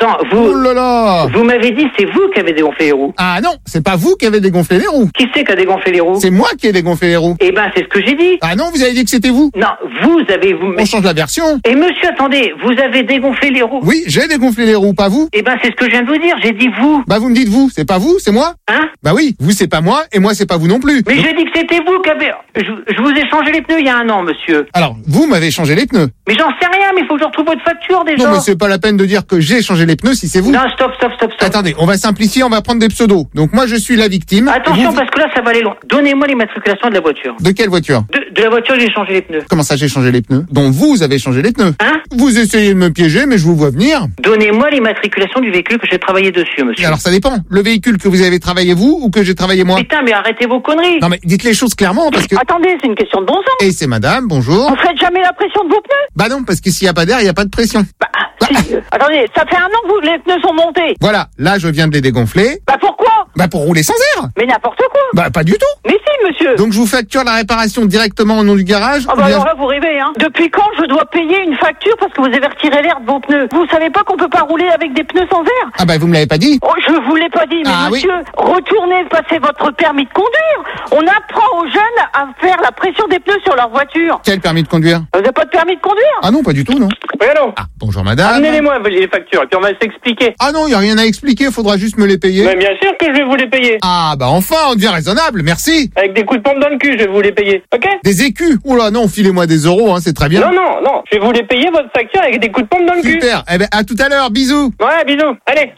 Vous m'avez dit, c'est vous qui avez dégonflé les roues. Ah non, c'est pas vous qui avez dégonflé les roues. Qui c'est qui a dégonflé les roues? C'est moi qui ai dégonflé les roues. Eh ben, c'est ce que j'ai dit. Ah non, vous avez dit que c'était vous. Non, On change la version. Et monsieur, attendez, vous avez dégonflé les roues. Oui, j'ai dégonflé les roues, pas vous. Eh ben, c'est ce que je viens de vous dire, j'ai dit vous. Bah, vous me dites vous, c'est pas vous, c'est moi. Hein? Bah oui, vous c'est pas moi, et moi c'est pas vous non plus. Mais je dis que c'était vous qui avez... Je vous ai changé les pneus il y a un an, monsieur. Alors, vous m'avez changé les pneus. Mais j'en sais rien, mais il faut que je retrouve votre facture déjà. Non, mais c'est pas la peine de dire que j'ai changé les pneus si c'est vous. Non, stop. Attendez, on va simplifier, on va prendre des pseudos. Donc moi je suis la victime. Attention, parce que là ça va aller loin. Donnez-moi l'immatriculation de la voiture. De quelle voiture? De la voiture, j'ai changé les pneus. Comment ça, j'ai changé les pneus? Donc vous avez changé les pneus. Hein? Vous essayez de me piéger, mais je vous vois venir. Donnez-moi l'immatriculation du véhicule que j'ai travaillé dessus, monsieur. Alors ça dépend. Le véhicule que vous avez travaillé vous ou que j'ai travaillé moi? Putain, mais arrêtez vos conneries. Non mais dites les choses clairement parce que... Attendez, c'est une question de bon sens. Et c'est madame, bonjour. Vous faites jamais la pression de vos pneus? Bah non, parce que s'il y a pas d'air, il y a pas de pression. Attendez, ça fait un an que les pneus sont montés. Voilà, là je viens de les dégonfler. Bah pourquoi? Bah pour rouler sans air. Mais n'importe quoi. Bah pas du tout. Mais si, monsieur. Donc je vous facture la réparation directement au nom du garage. Ah bah alors là, vous rêvez, hein. Depuis quand je dois payer une facture parce que vous avez retiré l'air de vos pneus? Vous savez pas qu'on peut pas rouler avec des pneus sans air? Ah bah vous me l'avez pas dit. Oh, je vous l'ai pas dit, mais monsieur, retournez passer votre permis de conduire. On apprend aux jeunes à faire la pression des pneus sur leur voiture. Quel permis de conduire? Vous avez pas de permis de conduire? Ah non, pas du tout, non. Oui, allô? Ah, bonjour madame. Amenez-les-moi les factures et puis on va s'expliquer. Ah non, y a rien à expliquer, faudra juste me les payer. Mais bien sûr que je vais vous les payer. Ah bah enfin, on devient raisonnable, merci. Avec des coups de pompe dans le cul, je vais vous les payer, ok? Des écus? Oula non, filez-moi des euros, hein, c'est très bien. Non, je vais vous les payer votre facture avec des coups de pompe dans le cul. Super, eh ben à tout à l'heure, bisous. Ouais, bisous, allez.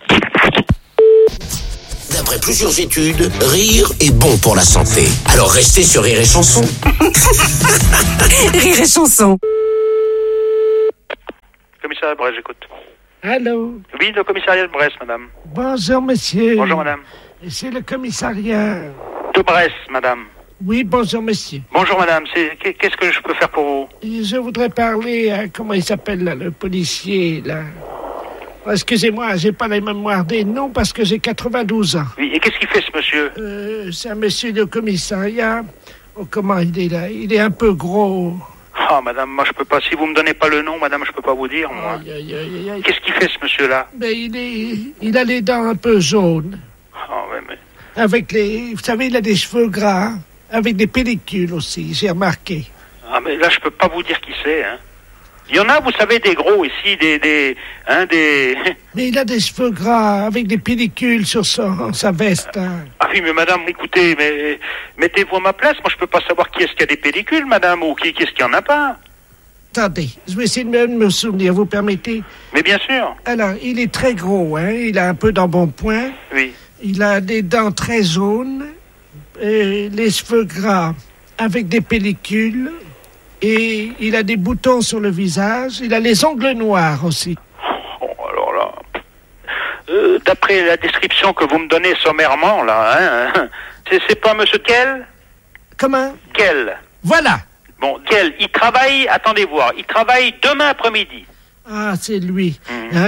D'après plusieurs études, rire est bon pour la santé. Alors restez sur Rire et Chanson. Rire et Chanson. Commissariat de Brest, j'écoute. Allô? Oui, le commissariat de Brest, madame. Bonjour, monsieur. Bonjour, madame. C'est le commissariat. De Brest, madame. Oui, bonjour, monsieur. Bonjour, madame. Qu'est-ce que je peux faire pour vous? Je voudrais parler à, comment il s'appelle, là, le policier, là. Excusez-moi, j'ai pas la mémoire des noms parce que j'ai 92 ans. Oui, et qu'est-ce qu'il fait, ce monsieur? C'est un monsieur de commissariat. Oh, comment il est là? Il est un peu gros. Ah, madame, moi je peux pas. Si vous me donnez pas le nom, madame, je peux pas vous dire, moi. Qu'est-ce qu'il fait, ce monsieur-là? Ben, il a les dents un peu jaunes. Ah, ouais, mais... Avec les... Vous savez, il a des cheveux gras. Avec des pellicules aussi, j'ai remarqué. Ah, mais là, je peux pas vous dire qui c'est, hein. Il y en a, vous savez, des gros ici, des... Mais il a des cheveux gras, avec des pellicules sur sa veste. Hein. Ah oui, mais madame, écoutez, mais mettez-vous à ma place. Moi, je peux pas savoir qui est-ce qui a des pellicules, madame, ou qui est-ce qui en a pas. Attendez, je vais essayer de me souvenir, vous permettez? Mais bien sûr. Alors, il est très gros, hein. Il a un peu d'embonpoint. Oui. Il a des dents très jaunes, les cheveux gras, avec des pellicules. Et il a des boutons sur le visage. Il a les ongles noirs aussi. Oh, alors là... d'après la description que vous me donnez sommairement, là, hein, c'est pas monsieur Kell? Comment? Kell. Voilà. Bon, Kell, il travaille, attendez voir, il travaille demain après-midi. Ah, c'est lui.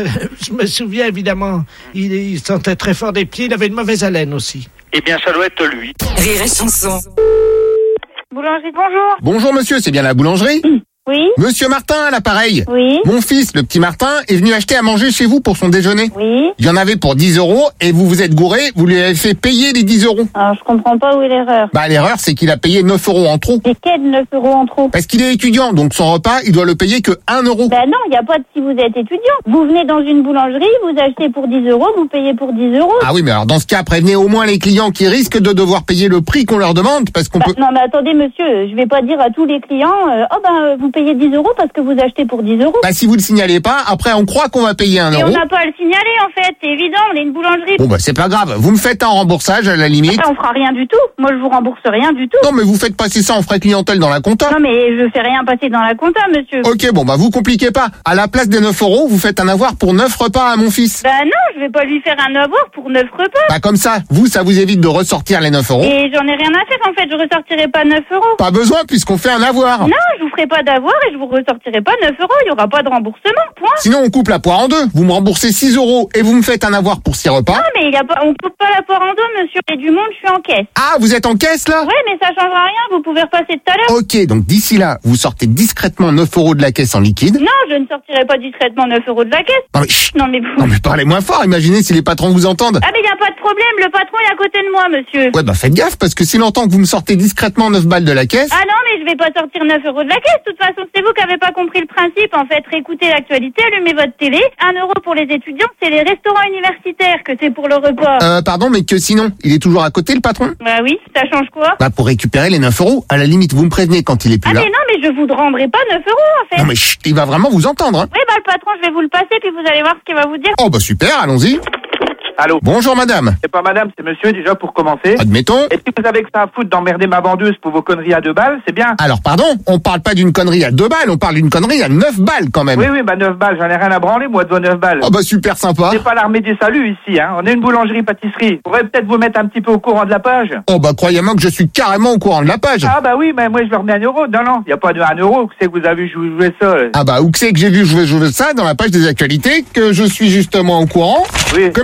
Je me souviens, évidemment, il sentait très fort des pieds, il avait une mauvaise haleine aussi. Eh bien, ça doit être lui. Rire et Chanson. Boulangerie, bonjour. Bonjour monsieur, c'est bien la boulangerie? Oui. Monsieur Martin à l'appareil. Oui. Mon fils, le petit Martin, est venu acheter à manger chez vous pour son déjeuner. Oui. Il y en avait pour 10 € et vous vous êtes gouré, vous lui avez fait payer les 10 €. Alors, je comprends pas où est l'erreur. Bah l'erreur, c'est qu'il a payé 9 € en trop. Et quel 9 € en trop? Parce qu'il est étudiant, donc son repas, il doit le payer que 1 €. Ben non, il n'y a pas de si vous êtes étudiant. Vous venez dans une boulangerie, vous achetez pour 10 €, vous payez pour 10 €. Ah oui, mais alors dans ce cas, prévenez au moins les clients qui risquent de devoir payer le prix qu'on leur demande, parce qu'on peut... Non mais attendez monsieur, je vais pas dire à tous les clients, vous payez 10 € parce que vous achetez pour 10 €. Bah si vous le signalez pas, après on croit qu'on va payer 1 Et on €. n'a pas à le signaler en fait, c'est évident, on est une boulangerie. Bon bah c'est pas grave, vous me faites un remboursage à la limite. On fera rien du tout, moi je vous rembourse rien du tout. Non mais vous faites passer ça en frais clientèle dans la compta. Non mais je fais rien passer dans la compta monsieur. Ok, bon bah vous compliquez pas. À la place des 9 €, vous faites un avoir pour 9 repas à mon fils. Bah non, je vais pas lui faire un avoir pour 9 repas. Bah comme ça, ça vous évite de ressortir les 9 €. Et j'en ai rien à faire en fait, je ressortirai pas 9 €. Pas besoin puisqu'on fait un avoir. Non, je vous ferai pas d'avoir et je vous ressortirai pas 9 €, il y aura pas de remboursement, point. Sinon on coupe la poire en deux, vous me remboursez 6 € et vous me faites un avoir pour 6 repas. Non mais on coupe pas la poire en deux monsieur, il y a du monde, je suis en caisse. Ah, vous êtes en caisse là? Ouais mais ça changera rien, vous pouvez repasser tout à l'heure. Ok, donc d'ici là, vous sortez discrètement 9 € de la caisse en liquide. Non, je ne sortirai pas discrètement 9 € de la caisse. Non mais chut. Non mais vous... Non mais parlez moins fort, imaginez si les patrons vous entendent. Ah mais il y a pas de problème, le patron est à côté de moi monsieur. Ouais bah faites gaffe parce que s'il entend que vous me sortez discrètement 9 balles de la caisse... Ah non mais je vais pas sortir 9 € de la caisse, de toute façon c'est vous qui avez pas compris le principe en fait. Réécoutez l'actualité, allumez votre télé, 1 € pour les étudiants, c'est les restaurants universitaires que c'est pour le repas. Pardon, mais que sinon, il est toujours à côté le patron? Bah oui, ça change quoi? Bah pour récupérer les 9 €, à la limite vous me prévenez quand il est plus là. Ah mais non mais je vous rendrai pas 9 € en fait. Non mais chut, il va vraiment vous entendre hein. Oui bah le patron je vais vous le passer puis vous allez voir ce qu'il va vous dire. Oh bah super, allons-y. Allô? Bonjour madame. C'est pas madame, c'est monsieur déjà pour commencer. Admettons. Est-ce que vous avez que ça à foutre d'emmerder ma vendeuse pour vos conneries à 2 balles? C'est bien. Alors pardon, on parle pas d'une connerie à 2 balles, on parle d'une connerie à 9 balles quand même. Oui, 9 balles, j'en ai rien à branler moi de vos 9 balles. Oh bah super sympa. C'est pas l'armée des saluts ici, hein. On est une boulangerie-pâtisserie. On pourrait peut-être vous mettre un petit peu au courant de la page. Oh bah croyez-moi que je suis carrément au courant de la page. Ah bah oui, mais moi je leur mets 1 €. Non, y a pas de 1 €. C'est que vous avez joué ça. Ah bah où que c'est que j'ai vu jouer ça dans la page des actualités, que je suis justement au courant. Oui. Comme j'expliquais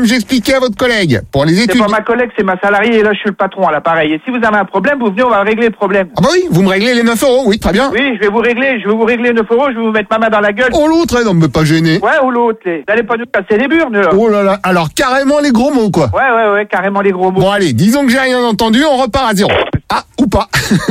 expliquer à votre collègue. Pour les études. C'est pas ma collègue, c'est ma salariée, et là, je suis le patron à l'appareil. Et si vous avez un problème, vous venez, on va régler le problème. Ah bah oui, vous me réglez les 9 €, oui, très bien. Oui, je vais vous régler 9 €, je vais vous mettre ma main dans la gueule. Oh l'autre, non, mais pas gêné. Ouais, ou l'autre, vous allez pas nous casser les burnes, là. Oh là là, alors carrément les gros mots, quoi. Ouais, carrément les gros mots. Bon allez, disons que j'ai rien entendu, on repart à 0. Ah, ou pas.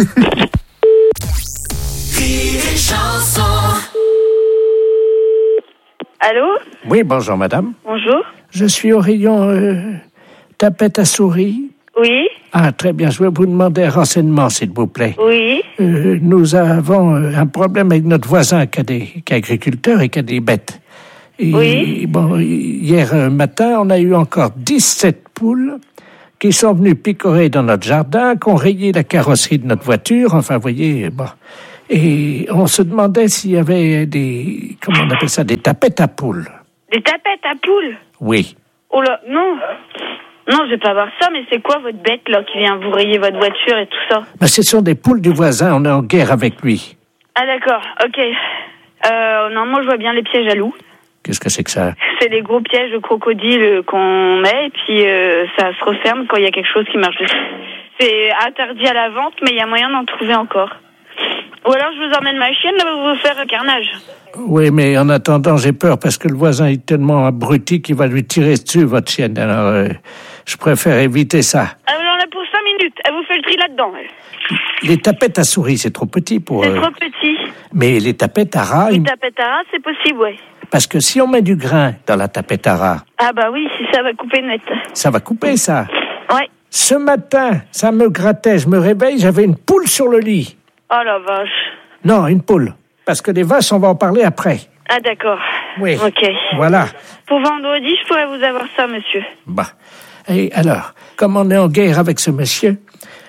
Allô? Oui, bonjour madame. Bonjour. Je suis au rayon tapette à souris. Oui. Ah, très bien. Je vais vous demander un renseignement, s'il vous plaît. Oui. Nous avons un problème avec notre voisin qui est agriculteur et qui a des bêtes. Et, oui. Bon, hier matin, on a eu encore 17 poules qui sont venues picorer dans notre jardin, qui ont rayé la carrosserie de notre voiture. Enfin, vous voyez, bon. Et on se demandait s'il y avait des... Comment on appelle ça? Des tapettes à poules. Des tapettes à poules? Oui. Oh là, non. Non, je vais pas voir ça, mais c'est quoi votre bête, là, qui vient vous rayer votre voiture et tout ça? Ben, ce sont des poules du voisin, on est en guerre avec lui. Ah, d'accord, ok. Non, moi, je vois bien les pièges à loups. Qu'est-ce que c'est que ça? C'est les gros pièges de crocodile qu'on met, et puis ça se referme quand il y a quelque chose qui marche dessus. C'est interdit à la vente, mais il y a moyen d'en trouver encore. Ou alors, je vous emmène ma chienne, elle va vous faire un carnage. Oui, mais en attendant, j'ai peur, parce que le voisin est tellement abruti qu'il va lui tirer dessus, votre chienne. Alors, je préfère éviter ça. Elle en a pour 5 minutes. Elle vous fait le tri là-dedans. Les tapettes à souris, c'est trop petit pour... C'est trop petit. Mais les tapettes à rats... Les tapettes à rats, c'est possible, ouais. Parce que si on met du grain dans la tapette à rats... Ah bah oui, si ça va couper net. Ça va couper, ça. Ouais. Ce matin, ça me grattait, je me réveille, j'avais une poule sur le lit. Oh la vache. Non, une poule. Parce que les vaches, on va en parler après. Ah d'accord. Oui. Ok. Voilà. Pour vendredi, je pourrais vous avoir ça, monsieur. Bah. Et alors, comme on est en guerre avec ce monsieur,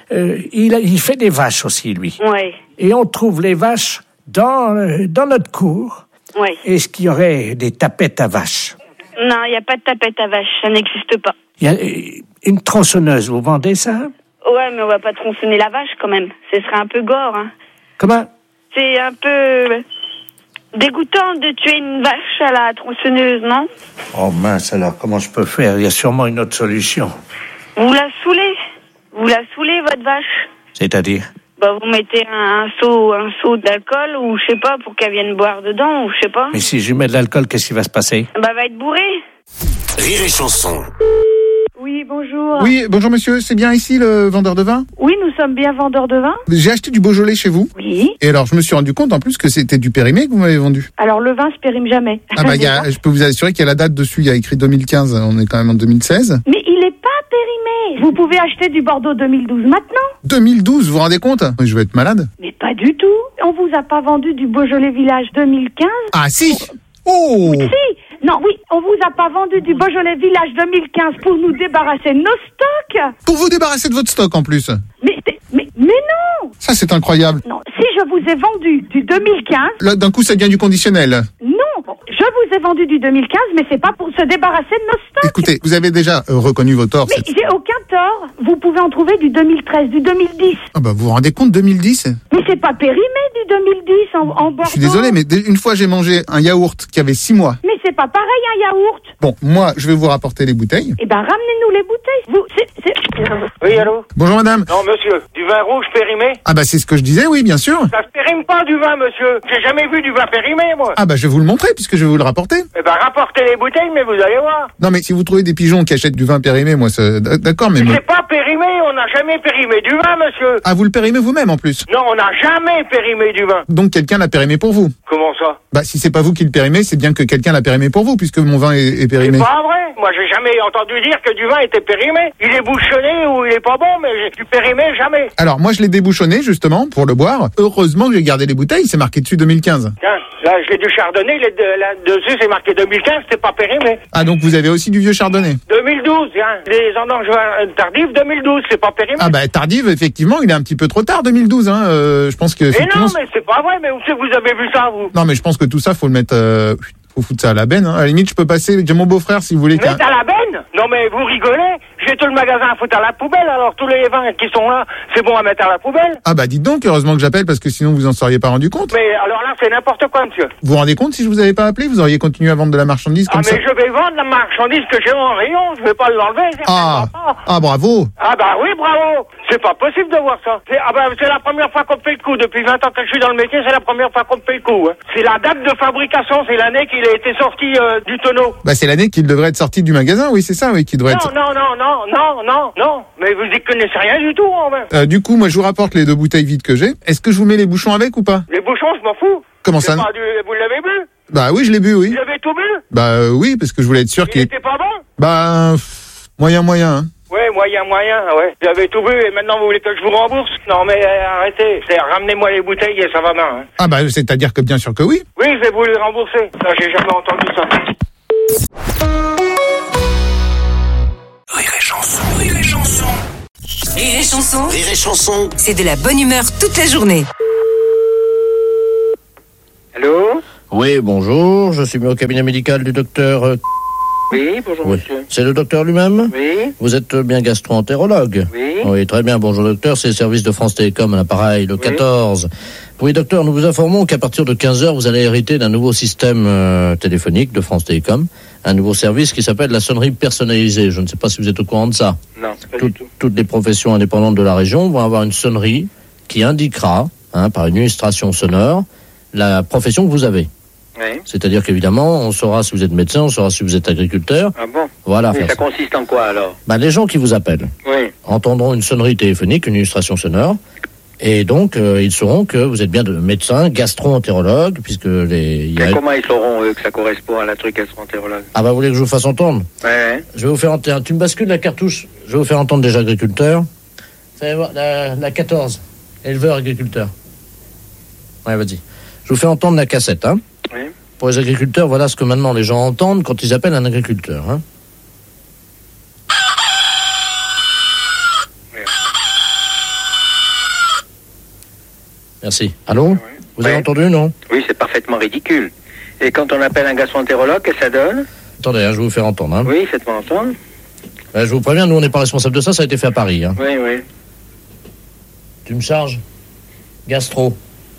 il fait des vaches aussi, lui. Ouais. Et on trouve les vaches dans notre cour. Ouais. Est-ce qu'il y aurait des tapettes à vaches? Non, il n'y a pas de tapette à vaches, ça n'existe pas. Il y a une tronçonneuse, vous vendez ça? Ouais, mais on va pas tronçonner la vache quand même. Ce serait un peu gore, hein. Comment? C'est un peu dégoûtant de tuer une vache à la tronçonneuse, non? Oh mince, alors comment je peux faire? Il y a sûrement une autre solution. Vous la saoulez. Vous la saoulez, votre vache. C'est-à-dire? Bah, vous mettez un seau d'alcool, ou je sais pas, pour qu'elle vienne boire dedans, ou je sais pas. Mais si je mets de l'alcool, qu'est-ce qui va se passer? Bah, elle va être bourrée. Rire et chanson. Oui, bonjour. Oui, bonjour monsieur, c'est bien ici le vendeur de vin? Oui, nous sommes bien vendeurs de vin. J'ai acheté du Beaujolais chez vous. Oui. Et alors, je me suis rendu compte en plus que c'était du périmé que vous m'avez vendu. Alors, le vin se périme jamais. Ah bah, je peux vous assurer qu'il y a la date dessus, il y a écrit 2015, on est quand même en 2016. Mais il est pas périmé. Vous pouvez acheter du Bordeaux 2012 maintenant. 2012, vous vous rendez compte? Je vais être malade. Mais pas du tout. On vous a pas vendu du Beaujolais Village 2015. Ah si. Oh. Si. Non, oui, on vous a pas vendu du Beaujolais Village 2015 pour nous débarrasser de nos stocks. Pour vous débarrasser de votre stock en plus. Mais non. Ça c'est incroyable. Non, si je vous ai vendu du 2015... Là, d'un coup, ça devient du conditionnel. Non, je vous ai vendu du 2015, mais c'est pas pour se débarrasser de nos stocks. Écoutez, vous avez déjà reconnu vos torts. Mais j'ai aucun tort. Vous pouvez en trouver du 2013, du 2010. Ah bah, vous vous rendez compte, 2010? Mais c'est pas périmé du 2010 en Bordeaux. Je suis désolé, mais une fois j'ai mangé un yaourt qui avait 6 mois. Mais c'est pas pareil un yaourt. Bon, moi, je vais vous rapporter les bouteilles. Eh ben, ramenez-nous les bouteilles. Oui, allô? Bonjour madame. Non, monsieur, du vin rouge périmé? Ah bah c'est ce que je disais, oui, bien sûr. Ça se périme pas du vin, monsieur. J'ai jamais vu du vin périmé, moi. Ah bah je vais vous le montrer puisque je vais vous le rapporter. Eh ben, rapportez les bouteilles, mais vous allez voir. Non mais si vous trouvez des pigeons qui achètent du vin périmé, moi c'est... D'accord, mais... C'est pas périmé, on n'a jamais périmé du vin, monsieur. Ah, vous le périmez vous-même en plus? Non, on n'a jamais périmé du vin. Donc quelqu'un l'a périmé pour vous? Comment ça? Bah si c'est pas vous qui le périmez, c'est bien que quelqu'un l'a périmé pour vous puisque mon vin est périmé. C'est pas vrai. Moi, j'ai jamais entendu dire que du vin était périmé. Il est bouchonné ou il est pas bon, mais du périmé, jamais. Alors moi je l'ai débouchonné justement pour le boire. Heureusement que j'ai gardé les bouteilles, c'est marqué dessus 2015. Tiens, là j'ai du chardonnay, là-dessus c'est marqué 2015, c'est pas périmé. Ah donc vous avez aussi du vieux chardonnay? 2012, hein. Les vendanges tardives 2012, c'est pas périmé. Ah bah tardive, effectivement, il est un petit peu trop tard 2012, hein. Je pense que... Mais non, mais c'est pas vrai, mais où c'est que vous avez vu ça, vous? Non mais je pense que tout ça, faut le mettre... faut foutre ça à la benne, hein. À la limite, je peux passer... J'ai mon beau-frère si vous voulez... Mettre à la benne? Non mais vous rigolez? j'ai tout le magasin à foutre à la poubelle, alors tous les vins qui sont là, c'est bon à mettre à la poubelle. Ah bah dites donc, heureusement que j'appelle parce que sinon vous en seriez pas rendu compte. Mais alors là, c'est n'importe quoi, monsieur. Vous vous rendez compte, si je vous avais pas appelé, vous auriez continué à vendre de la marchandise comme ça? Ah mais je vais vendre la marchandise que j'ai en rayon, je vais pas l'enlever. Ah bravo. Ah bah oui, bravo. C'est pas possible de voir ça. C'est la première fois qu'on me fait le coup. Depuis 20 ans que je suis dans le métier, c'est la première fois qu'on me fait le coup. Hein. C'est la date de fabrication, c'est l'année qu'il a été sorti du tonneau. Bah c'est l'année qu'il devrait être sorti du magasin, oui, c'est ça, oui, qui devrait être... Non. Mais vous y connaissez rien du tout, en fait. Du coup, moi, je vous rapporte les 2 bouteilles vides que j'ai. Est-ce que je vous mets les bouchons avec ou pas? Les bouchons, je m'en fous. Comment ça? Vous l'avez bu? Bah oui, je l'ai bu, oui. Vous avez tout bu? Bah oui, parce que je voulais être sûr qu'il... Il était pas bon? Bah, moyen, hein. Ouais, moyen, ouais. J'avais tout bu et maintenant vous voulez que je vous rembourse? Non mais arrêtez, ramenez-moi les bouteilles et ça va bien. Hein. Ah bah c'est-à-dire que bien sûr que oui. Oui, je vais vous les rembourser. Ça, j'ai jamais entendu ça. Rire et chanson, rire et chanson. Rire et chanson. Rire et chanson. C'est de la bonne humeur toute la journée. Allô? Oui, bonjour, je suis mis au cabinet médical du docteur... Oui, bonjour monsieur. C'est le docteur lui-même? Oui. Vous êtes bien gastro-entérologue? Oui. Oui, très bien, bonjour docteur, c'est le service de France Télécom à l'appareil, le 14. Oui docteur, nous vous informons qu'à partir de 15h, vous allez hériter d'un nouveau système téléphonique de France Télécom, un nouveau service qui s'appelle la sonnerie personnalisée. Je ne sais pas si vous êtes au courant de ça. Non, pas du tout. Toutes les professions indépendantes de la région vont avoir une sonnerie qui indiquera, par une illustration sonore, la profession que vous avez. Oui. C'est-à-dire qu'évidemment, on saura si vous êtes médecin, on saura si vous êtes agriculteur. Ah bon? Voilà. Mais ça consiste en quoi alors? Les gens qui vous appellent entendront une sonnerie téléphonique, une illustration sonore, et donc ils sauront que vous êtes bien de médecin, gastro-entérologue, puisque comment ils sauront eux que ça correspond à la truc gastro-entérologue? Ah bah vous voulez que je vous fasse entendre? Ouais. Je vais vous faire entendre. Tu me bascules la cartouche. Je vais vous faire entendre déjà agriculteur. Vous allez voir la 14. Éleveur agriculteur. Ouais, vas-y. Je vous fais entendre la cassette, hein. Oui. Pour les agriculteurs, voilà ce que maintenant les gens entendent quand ils appellent un agriculteur, hein. Oui. Merci. Allô? Vous avez entendu, non? Oui, c'est parfaitement ridicule. Et quand on appelle un gastro-entérologue, qu'est-ce que ça donne? Attendez, je vais vous faire entendre, hein. Oui, faites-moi entendre. Je vous préviens, nous on n'est pas responsable de ça, ça a été fait à Paris, hein. Oui. Tu me charges? Gastro.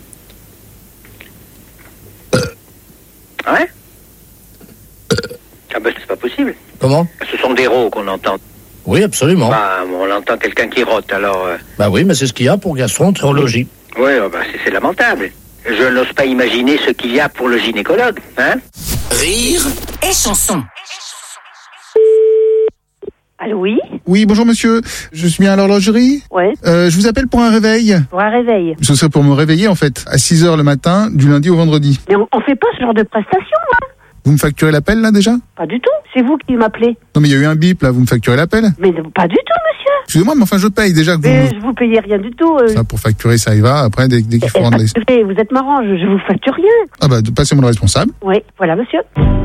Ouais? Ah ben c'est pas possible. Comment? Ce sont des rots qu'on entend. Oui, absolument. On entend quelqu'un qui rote, alors... oui, mais c'est ce qu'il y a pour gastro-entérologie. Oui, c'est lamentable. Je n'ose pas imaginer ce qu'il y a pour le gynécologue, hein? Rire et chanson. Allô, oui? Oui, bonjour monsieur. Je suis bien à l'horlogerie? Ouais. Je vous appelle pour un réveil. Pour un réveil? Ce serait pour me réveiller, en fait, à 6h le matin, du lundi au vendredi. Mais on fait pas ce genre de prestation, hein? Vous me facturez l'appel, là, déjà? Pas du tout. C'est vous qui m'appelez. Non, mais il y a eu un bip, là. Vous me facturez l'appel? Mais pas du tout, monsieur. Excusez-moi, mais enfin, je paye déjà que mais je vous payez rien du tout. Ça, pour facturer, ça y va. Après, dès qu'il faut rendre les... Vous êtes marrant, je vous facture rien. Ah bah, passez-moi le responsable. Oui, voilà, monsieur.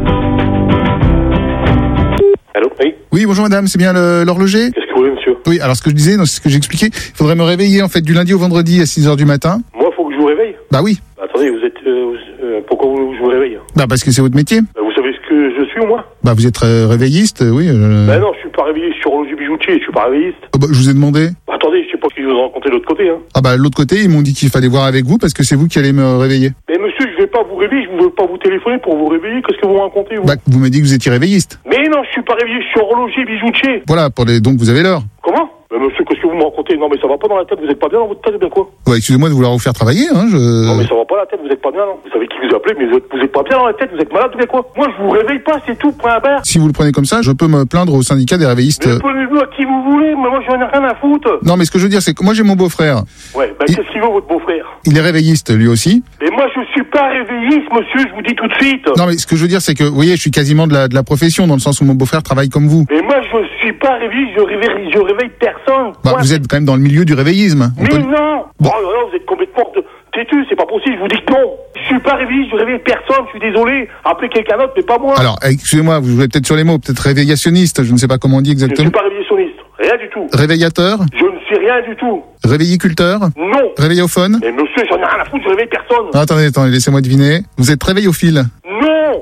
Allô, oui. Oui, bonjour madame, c'est bien l'horloger? Qu'est-ce que vous voulez, monsieur? Oui, alors ce que je disais, c'est ce que j'expliquais. Il faudrait me réveiller, en fait, du lundi au vendredi à 6h du matin. Moi, faut que je vous réveille? Bah oui. Attendez, vous êtes... pourquoi je vous réveille? Bah parce que c'est votre métier. Vous savez ce que je suis, moi? Bah vous êtes réveilliste, oui. Bah non, je suis pas réveilliste, je suis horloger bijoutier, je suis pas réveilliste. Bah, je vous ai demandé. Bah, attendez, je sais pas qui vous a rencontré de l'autre côté, hein. Ah bah l'autre côté, ils m'ont dit qu'il fallait voir avec vous parce que c'est vous qui allez me réveiller. Mais monsieur, je vais pas vous réveiller, je veux pas vous téléphoner pour vous réveiller, qu'est-ce que vous me racontez, vous? Bah vous m'avez dit que vous étiez réveilliste. Mais non, je suis pas réveilliste, je suis horloger bijoutier. Voilà, donc vous avez l'heure. Comment? Monsieur, qu'est-ce que vous me racontez? Non, mais ça va pas dans la tête, vous êtes pas bien dans votre tête, bien quoi? Ouais, excusez-moi de vouloir vous faire travailler, hein, Non, mais ça va pas la tête, vous êtes pas bien, non? Vous savez qui vous appelez, mais vous êtes pas bien dans la tête, vous êtes malade, bien quoi? Moi, je vous réveille pas, c'est tout, point à barre. Si vous le prenez comme ça, je peux me plaindre au syndicat des réveillistes. Mais prenez-le à qui vous voulez, mais moi, j'en ai rien à foutre. Non, mais ce que je veux dire, c'est que moi, j'ai mon beau-frère. Ouais, qu'est-ce qu'il veut, votre beau-frère? Il est réveilliste, lui aussi. Mais moi, je suis pas réveilliste, monsieur, je vous dis tout de suite. Non, mais ce que je veux dire, c'est que, vous voyez, je suis quasiment de la profession, dans le sens où mon beau-frère travaille comme vous. Mais moi, je suis pas réveilliste, je réveille personne. Bah, vous êtes quand même dans le milieu du réveillisme. Mais non! Bon. Oh là là, vous êtes complètement têtu, c'est pas possible, je vous dis que non. Je suis pas réveilliste, je réveille personne, je suis désolé. Appelez quelqu'un d'autre, mais pas moi. Alors, excusez-moi, vous jouez peut-être sur les mots, peut-être réveillationniste, je ne sais pas comment on dit exactement. Je ne suis pas réveillationniste, rien du tout. Réveillateur? Je ne suis rien du tout. Réveilliculteur? Non. Réveillophone? Mais monsieur, j'en ai rien à foutre, je réveille personne. Ah, attendez, laissez-moi deviner. Vous êtes réveillophile? Non! C'est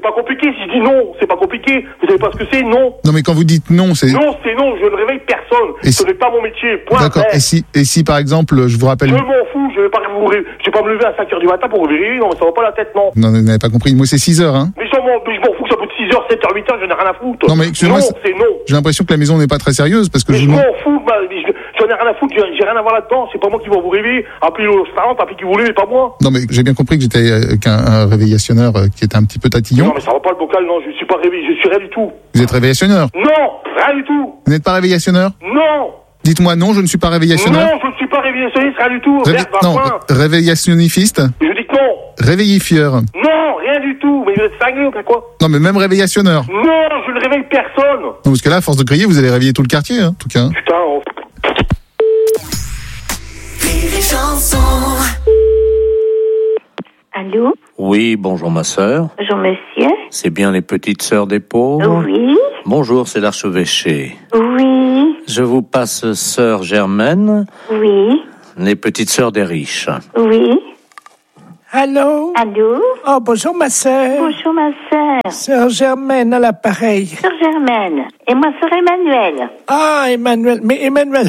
pas compliqué. Si je dis non, c'est pas compliqué. Vous savez pas ce que c'est, non. Non, mais quand vous dites non, c'est... Non, c'est non. Je ne réveille personne. Ce n'est pas mon métier. Point. D'accord. Et si, par exemple, je vous rappelle... Je m'en fous. Je vais pas me lever à 5h du matin pour vous réveiller. Non, mais ça va pas la tête, non. Non, vous n'avez pas compris. Moi, c'est 6h, hein. Mais je m'en fous que ça coûte 6h, 7h, 8h. Je n'ai rien à foutre. Non, mais excusez-moi. Non, c'est non. J'ai l'impression que la maison n'est pas très sérieuse parce que mais je m'en fous. J'en ai rien à foutre. J'ai rien à voir là-dedans. C'est pas moi qui vais vous réveiller. Appelez le restaurant, appelez qui vous voulez, mais pas moi. Non, mais j'ai bien compris que j'étais qu'un réveillationneur qui était un petit peu tatillon. Non, mais ça va pas le bocal, non. Je suis pas réveillé. Je suis rien du tout. Vous êtes réveillationneur? Non, rien du tout. Vous n'êtes pas réveillationneur? Non. Dites-moi non, je ne suis pas réveillationneur. Non, je ne suis pas réveillationniste, rien du tout. Non, réveillationnifiste. Je dis que non. Réveillifieur. Non, rien du tout. Mais vous êtes cinglé ou quoi? Non, mais même réveillationneur. Non, je ne réveille personne. Non, parce que là, à force de crier, vous allez réveiller tout le quartier, hein, en tout cas. Putain, Allô? Oui, bonjour ma sœur. Bonjour monsieur. C'est bien les petites sœurs des pauvres? Oui. Bonjour, c'est l'archevêché. Oui. Je vous passe sœur Germaine. Oui. Les petites sœurs des riches. Oui. Allô? Allô? Oh, bonjour ma sœur. Bonjour ma sœur. Sœur Germaine à l'appareil. Sœur Germaine. Et moi, sœur Emmanuel. Ah, Emmanuel. Mais Emmanuel,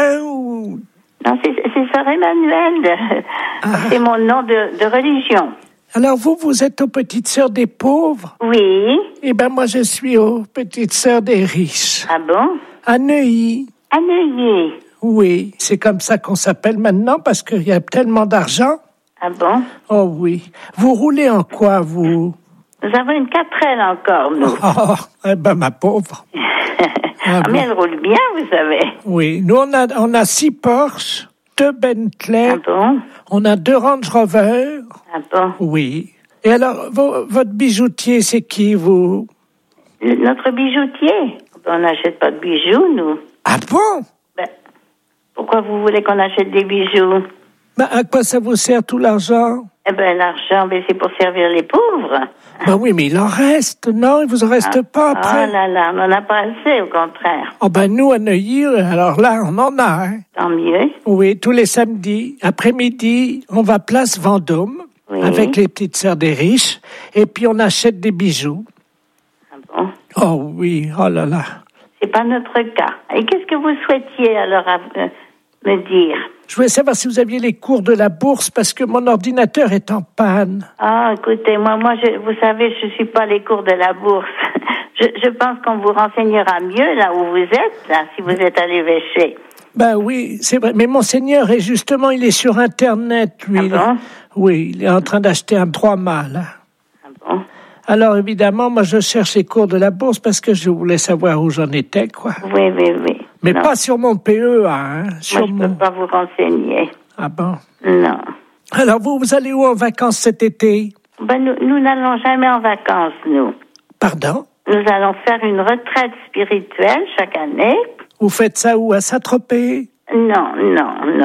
Non, c'est sœur Emmanuel. C'est mon nom de religion. Alors vous êtes aux petites sœurs des pauvres? Oui. Eh ben moi, je suis aux petites sœurs des riches. Ah bon? À Neuilly. À Neuilly. Oui, c'est comme ça qu'on s'appelle maintenant parce qu'il y a tellement d'argent. Ah bon? Oh oui. Vous roulez en quoi, vous? Nous avons une 4L encore, nous. Oh, eh ben ma pauvre. Mais elle roule bien, vous savez. Oui, nous on a 6 Porsche, 2 Bentley. Ah bon? On a 2 Range Rover. Ah bon? Oui. Et alors, votre bijoutier, c'est qui, vous? Notre bijoutier? On n'achète pas de bijoux, nous. Ah bon? Ben, pourquoi vous voulez qu'on achète des bijoux? Ben, à quoi ça vous sert tout l'argent? Eh ben, l'argent, c'est pour servir les pauvres. Ben oui, mais il en reste, non? Il vous en reste pas après? Oh là là, on n'en a pas assez, au contraire. Oh ben nous, à Neuilly, alors là, on en a. Hein. Tant mieux. Oui, tous les samedis, après-midi, on va place Vendôme, avec les petites sœurs des riches, et puis on achète des bijoux. Ah bon? Oh oui, oh là là. C'est pas notre cas. Et qu'est-ce que vous souhaitiez alors me dire? Je voulais savoir si vous aviez les cours de la bourse parce que mon ordinateur est en panne. Ah, écoutez, moi, vous savez, je suis pas les cours de la bourse. Je pense qu'on vous renseignera mieux là où vous êtes, là, si vous êtes à l'évêché. Ben oui, c'est vrai. Mais Monseigneur est justement, il est sur Internet, lui. Ah bon? Oui, il est en train d'acheter un 3-mâts, là. Ah bon? Alors, évidemment, moi, je cherche les cours de la bourse parce que je voulais savoir où j'en étais, quoi. Oui. Mais non. Pas sur mon PEA, hein. Moi, je peux pas vous renseigner. Ah bon? Non. Alors, vous allez où en vacances cet été? Ben, nous n'allons jamais en vacances, nous. Pardon? Nous allons faire une retraite spirituelle chaque année. Vous faites ça où? À Saint-Tropez? Non, nous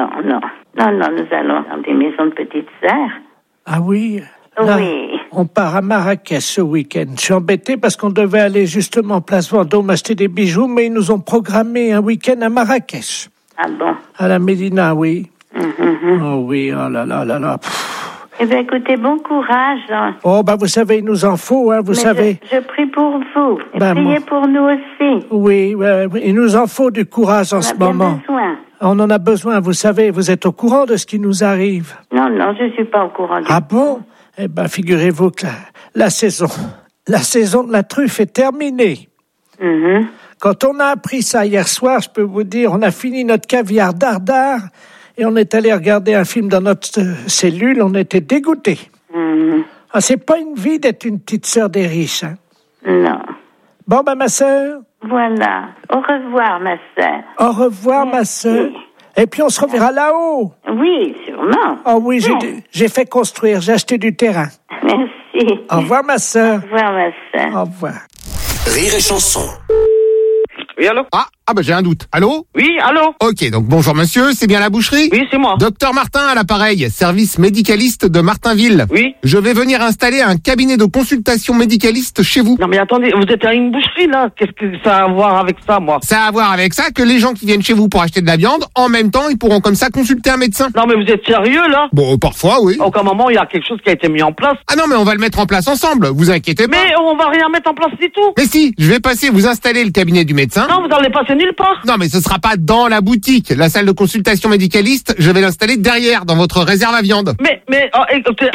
allons dans des maisons de petites sœurs. Ah oui? Là, oui. On part à Marrakech ce week-end. Je suis embêté parce qu'on devait aller justement place Vendôme acheter des bijoux, mais ils nous ont programmé un week-end à Marrakech. Ah bon? À la Médina, oui. Oh oui, oh là là là là. Eh bien, écoutez, bon courage. Hein. Oh, ben, vous savez, il nous en faut, hein, vous savez. Je prie pour vous. Et priez pour nous aussi. Oui, il nous en faut du courage en ce moment. On en a besoin, vous savez, vous êtes au courant de ce qui nous arrive. Non, je suis pas au courant. Ah bon? Eh ben, figurez-vous que la saison de la truffe est terminée. Quand on a appris ça hier soir, je peux vous dire, on a fini notre caviar dardard et on est allé regarder un film dans notre cellule, on était dégoûtés. Ah, c'est pas une vie d'être une petite sœur des riches, hein? Non. Bon, ben, ma sœur. Voilà. Au revoir, ma sœur. Au revoir, ma sœur. Et puis on se reverra là-haut. Oui, sûrement. Oh oui, j'ai fait construire, j'ai acheté du terrain. Merci. Au revoir, ma sœur. Au revoir, ma sœur. Au revoir. Rire et chanson. Oui, allô? Ah, Ah bah j'ai un doute. Allô? Oui, allô? Ok, donc bonjour monsieur, c'est bien la boucherie? Oui, c'est moi. Docteur Martin à l'appareil, service médicaliste de Martinville. Oui. Je vais venir installer un cabinet de consultation médicaliste chez vous. Non mais attendez, vous êtes à une boucherie là, qu'est-ce que ça a à voir avec ça, moi? Ça a à voir avec ça que les gens qui viennent chez vous pour acheter de la viande, en même temps, ils pourront comme ça consulter un médecin. Non mais vous êtes sérieux là? Bon, parfois, oui. À aucun moment il y a quelque chose qui a été mis en place. Ah non, mais on va le mettre en place ensemble, vous inquiétez pas. Mais on va rien mettre en place du tout. Mais si, je vais passer vous installer le cabinet du médecin. Non, vous allez passer nulle part. Non, mais ce sera pas dans la boutique. La salle de consultation médicaliste, je vais l'installer derrière, dans votre réserve à viande. Mais, écoutez...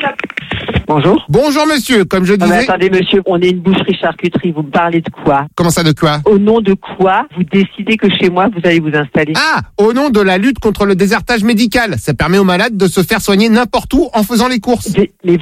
Bonjour. Bonjour monsieur, comme je disais... Mais attendez monsieur, on est une boucherie-charcuterie, vous me parlez de quoi? Comment ça, de quoi? Au nom de quoi vous décidez que chez moi vous allez vous installer? Ah, au nom de la lutte contre le désertage médical. Ça permet aux malades de se faire soigner n'importe où en faisant les courses. Mais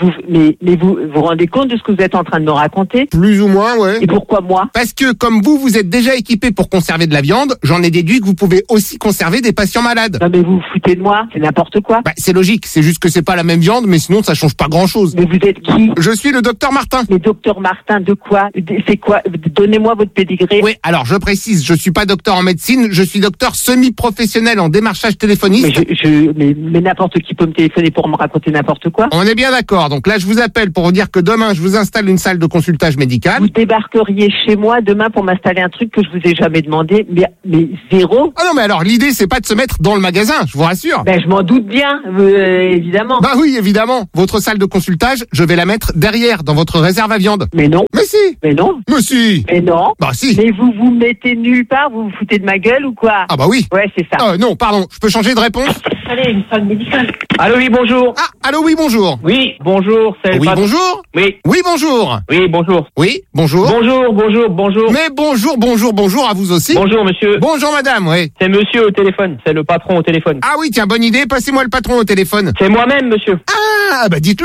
vous rendez compte de ce que vous êtes en train de me raconter? Plus ou moins, ouais. Et pourquoi moi? Parce que comme vous êtes déjà équipé pour conserver de la viande, j'en ai déduit que vous pouvez aussi conserver des patients malades. Non mais vous vous foutez de moi, c'est n'importe quoi. Bah, c'est logique, c'est juste que c'est pas la même viande, mais sinon ça change pas grand-chose. Mais vous êtes qui? Je suis le docteur Martin. Mais docteur Martin, de quoi? C'est quoi? Donnez-moi votre pédigré. Oui, alors je précise, je suis pas docteur en médecine, je suis docteur semi-professionnel en démarchage téléphoniste. Mais n'importe qui peut me téléphoner pour me raconter n'importe quoi. On est bien d'accord, donc là je vous appelle pour vous dire que demain je vous installe une salle de consultage médical. Vous débarqueriez chez moi demain pour m'installer un truc que je vous ai jamais demandé, mais zéro. Ah non mais alors l'idée c'est pas de se mettre dans le magasin, je vous rassure. Ben je m'en doute bien, évidemment. Bah oui, évidemment. Votre salle de consultage, je vais la mettre derrière, dans votre réserve à viande. Mais non. Mais si. Mais non. Mais si. Mais non. Bah si. Mais vous vous mettez nulle part, vous vous foutez de ma gueule ou quoi? Ah bah oui. Ouais, c'est ça. Non, pardon, je peux changer de réponse? Allez, une salle médicale. Allô, oui, bonjour. Ah, allô, oui, bonjour. Oui, bonjour, c'est Oui, bonjour. Oui. Oui, bonjour. Oui, bonjour. Oui, bonjour. Bonjour. Mais bonjour à vous aussi. Bonjour, monsieur. Bonjour, madame, oui. C'est monsieur au téléphone, c'est le patron au téléphone. Ah oui, tiens, bonne idée, passez-moi le patron au téléphone. C'est moi-même, monsieur. Ah, bah dites-le.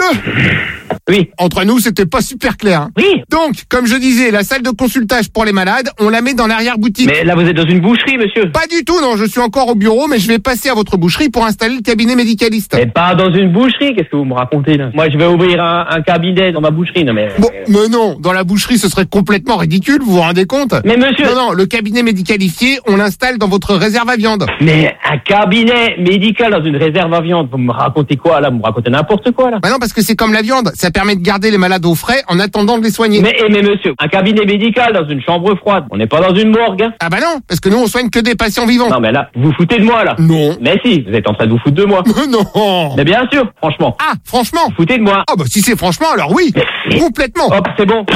Oui. Entre nous, c'était pas super clair. Hein. Oui. Donc, comme je disais, la salle de consultage pour les malades, on la met dans l'arrière-boutique. Mais là, vous êtes dans une boucherie, monsieur. Pas du tout, non, je suis encore au bureau, mais je vais passer à votre boucherie pour installer le cabinet médicaliste. Mais pas dans une boucherie, qu'est-ce que vous me racontez, là? Moi, je vais ouvrir un cabinet dans ma boucherie, non mais... Bon, mais non, dans la boucherie, ce serait complètement ridicule, vous vous rendez compte? Mais monsieur... Non, le cabinet médicalifié, on l'installe dans votre réserve à viande. Mais un cabinet médical dans une réserve à viande, vous me racontez quoi, là? Vous me racontez n'importe quoi, là? Bah non, parce que c'est comme la viande, ça permet de garder les malades au frais en attendant de les soigner. Mais monsieur, un cabinet médical dans une chambre froide, on n'est pas dans une morgue, hein? Ah bah non, parce que nous, on soigne que des patients vivants. Non mais là, vous foutez de moi, là? Non. Mais si, vous êtes en train de vous foutre de moi. Non. Mais bien sûr, franchement. Ah, franchement? Vous foutez de moi. Ah bah si c'est franchement, alors oui. Complètement. Hop, c'est bon.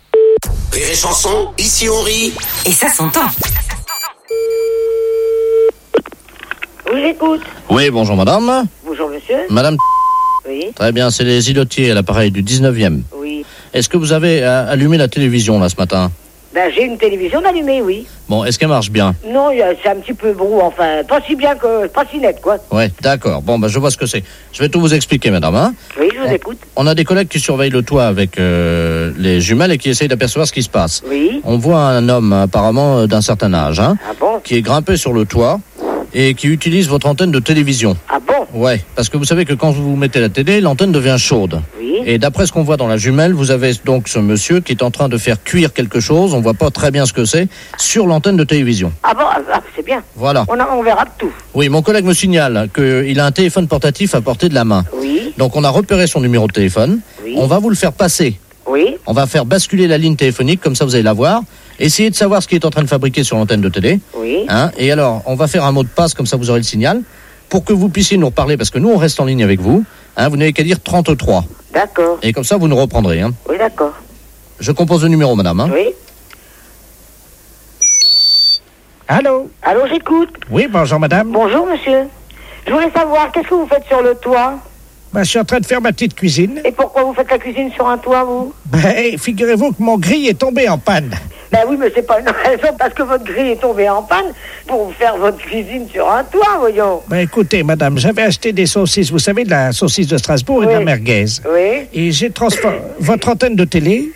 Rire et chanson, ici on rit. Et ça s'entend. Oui, j'écoute. Oui, bonjour madame. Bonjour monsieur. Madame. Oui. Très bien, c'est les îlotiers à l'appareil du 19e. Oui. Est-ce que vous avez allumé la télévision là ce matin? Ben, j'ai une télévision allumée, oui. Bon, est-ce qu'elle marche bien? Non, c'est un petit peu brou, enfin, pas si bien que, pas si net, quoi. Ouais, d'accord. Bon, je vois ce que c'est. Je vais tout vous expliquer, madame. Hein. Oui, je vous écoute. On a des collègues qui surveillent le toit avec les jumelles et qui essayent d'apercevoir ce qui se passe. Oui. On voit un homme apparemment d'un certain âge, hein, Ah bon? qui est grimpé sur le toit et qui utilise votre antenne de télévision. Ah bon? Ouais, parce que vous savez que quand vous mettez la télé, l'antenne devient chaude. Oui. Et d'après ce qu'on voit dans la jumelle, vous avez donc ce monsieur qui est en train de faire cuire quelque chose, on voit pas très bien ce que c'est, sur l'antenne de télévision. Ah bon? Ah, c'est bien. Voilà. On verra tout. Oui, mon collègue me signale qu'il a un téléphone portatif à portée de la main. Oui. Donc on a repéré son numéro de téléphone. Oui. On va vous le faire passer. Oui. On va faire basculer la ligne téléphonique, comme ça vous allez la voir. Essayez de savoir ce qu'il est en train de fabriquer sur l'antenne de télé. Oui. Hein, et alors, on va faire un mot de passe, comme ça vous aurez le signal, pour que vous puissiez nous reparler, parce que nous, on reste en ligne avec vous. Hein, vous n'avez qu'à dire 33. D'accord. Et comme ça, vous nous reprendrez. Hein. Oui, d'accord. Je compose le numéro, madame. Hein. Oui. Allô? Allô, j'écoute. Oui, bonjour madame. Bonjour monsieur. Je voulais savoir, qu'est-ce que vous faites sur le toit? Ben, je suis en train de faire ma petite cuisine. Et pourquoi vous faites la cuisine sur un toit, vous? Ben, figurez-vous que mon grille est tombé en panne. Ben oui, mais c'est pas une raison parce que votre grille est tombée en panne pour faire votre cuisine sur un toit, voyons. Ben écoutez, madame, j'avais acheté des saucisses, vous savez, de la saucisse de Strasbourg et de la merguez. Oui. Et j'ai transformé votre antenne de télé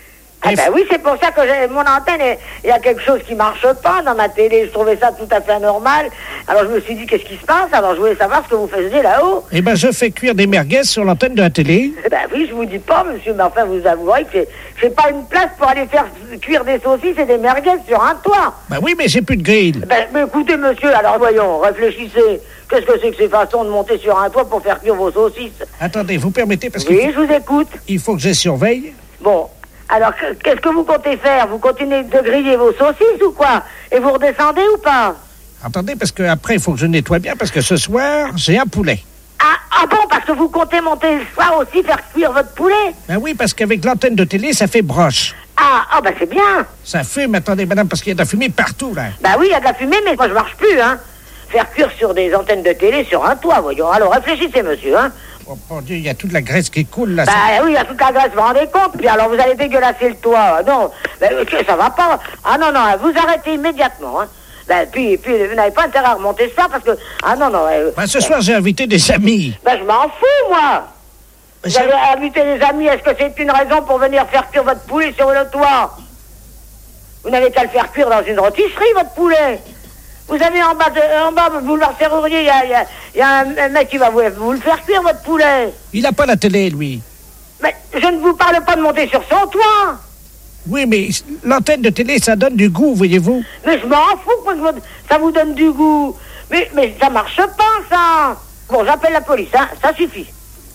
Ah ben oui, c'est pour ça que mon antenne, il y a quelque chose qui marche pas dans ma télé. Je trouvais ça tout à fait anormal. Alors je me suis dit, qu'est-ce qui se passe? Alors je voulais savoir ce que vous faisiez là-haut. Eh ben, je fais cuire des merguez sur l'antenne de la télé. Ben oui, je vous dis pas, monsieur, mais enfin, vous avouerez que j'ai pas une place pour aller faire cuire des saucisses et des merguez sur un toit. Ben oui, mais j'ai plus de grille. Ben, mais écoutez, monsieur, alors voyons, réfléchissez. Qu'est-ce que c'est que ces façons de monter sur un toit pour faire cuire vos saucisses? Attendez, vous permettez parce que... Oui, je vous écoute. Il faut que je surveille. Bon. Alors, qu'est-ce que vous comptez faire? Vous continuez de griller vos saucisses ou quoi? Et vous redescendez ou pas? Attendez, parce que après il faut que je nettoie bien, parce que ce soir, j'ai un poulet. Ah bon, parce que vous comptez monter le soir aussi, faire cuire votre poulet? Ben oui, parce qu'avec l'antenne de télé, ça fait broche. Ah, ben c'est bien. Ça fume, attendez, madame, parce qu'il y a de la fumée partout, là. Ben oui, il y a de la fumée, mais moi je marche plus, hein. Faire cuire sur des antennes de télé sur un toit, voyons. Alors réfléchissez, monsieur, hein. Oh mon Dieu, il y a toute la graisse qui coule, là. Bah oui, il y a toute la graisse, vous vous rendez compte? Puis alors vous allez dégueulasser le toit. Non, ça va pas. Ah non, vous arrêtez immédiatement, hein. Puis vous n'avez pas intérêt à remonter ça parce que... Ah non. Ce soir, j'ai invité des amis. Je m'en fous, moi. Vous avez invité des amis, est-ce que c'est une raison pour venir faire cuire votre poulet sur le toit? Vous n'avez qu'à le faire cuire dans une rôtisserie, votre poulet. Vous avez en bas, boulevard Serrurier, il y a un mec qui va vous le faire cuire, votre poulet. Il n'a pas la télé, lui. Mais je ne vous parle pas de monter sur son toit. Oui, mais l'antenne de télé, ça donne du goût, voyez-vous. Mais je m'en fous que ça vous donne du goût. Mais ça marche pas, ça. Bon, j'appelle la police, hein, ça suffit.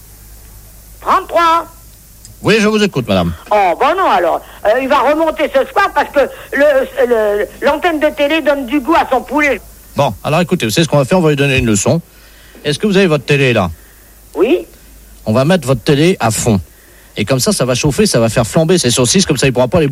33. Oui, je vous écoute, madame. Oh, bon non, alors. Il va remonter ce soir parce que l'antenne de télé donne du goût à son poulet. Bon, alors écoutez, vous savez ce qu'on va faire? On va lui donner une leçon. Est-ce que vous avez votre télé, là? Oui. On va mettre votre télé à fond. Et comme ça va chauffer, ça va faire flamber ces saucisses, comme ça il pourra pas les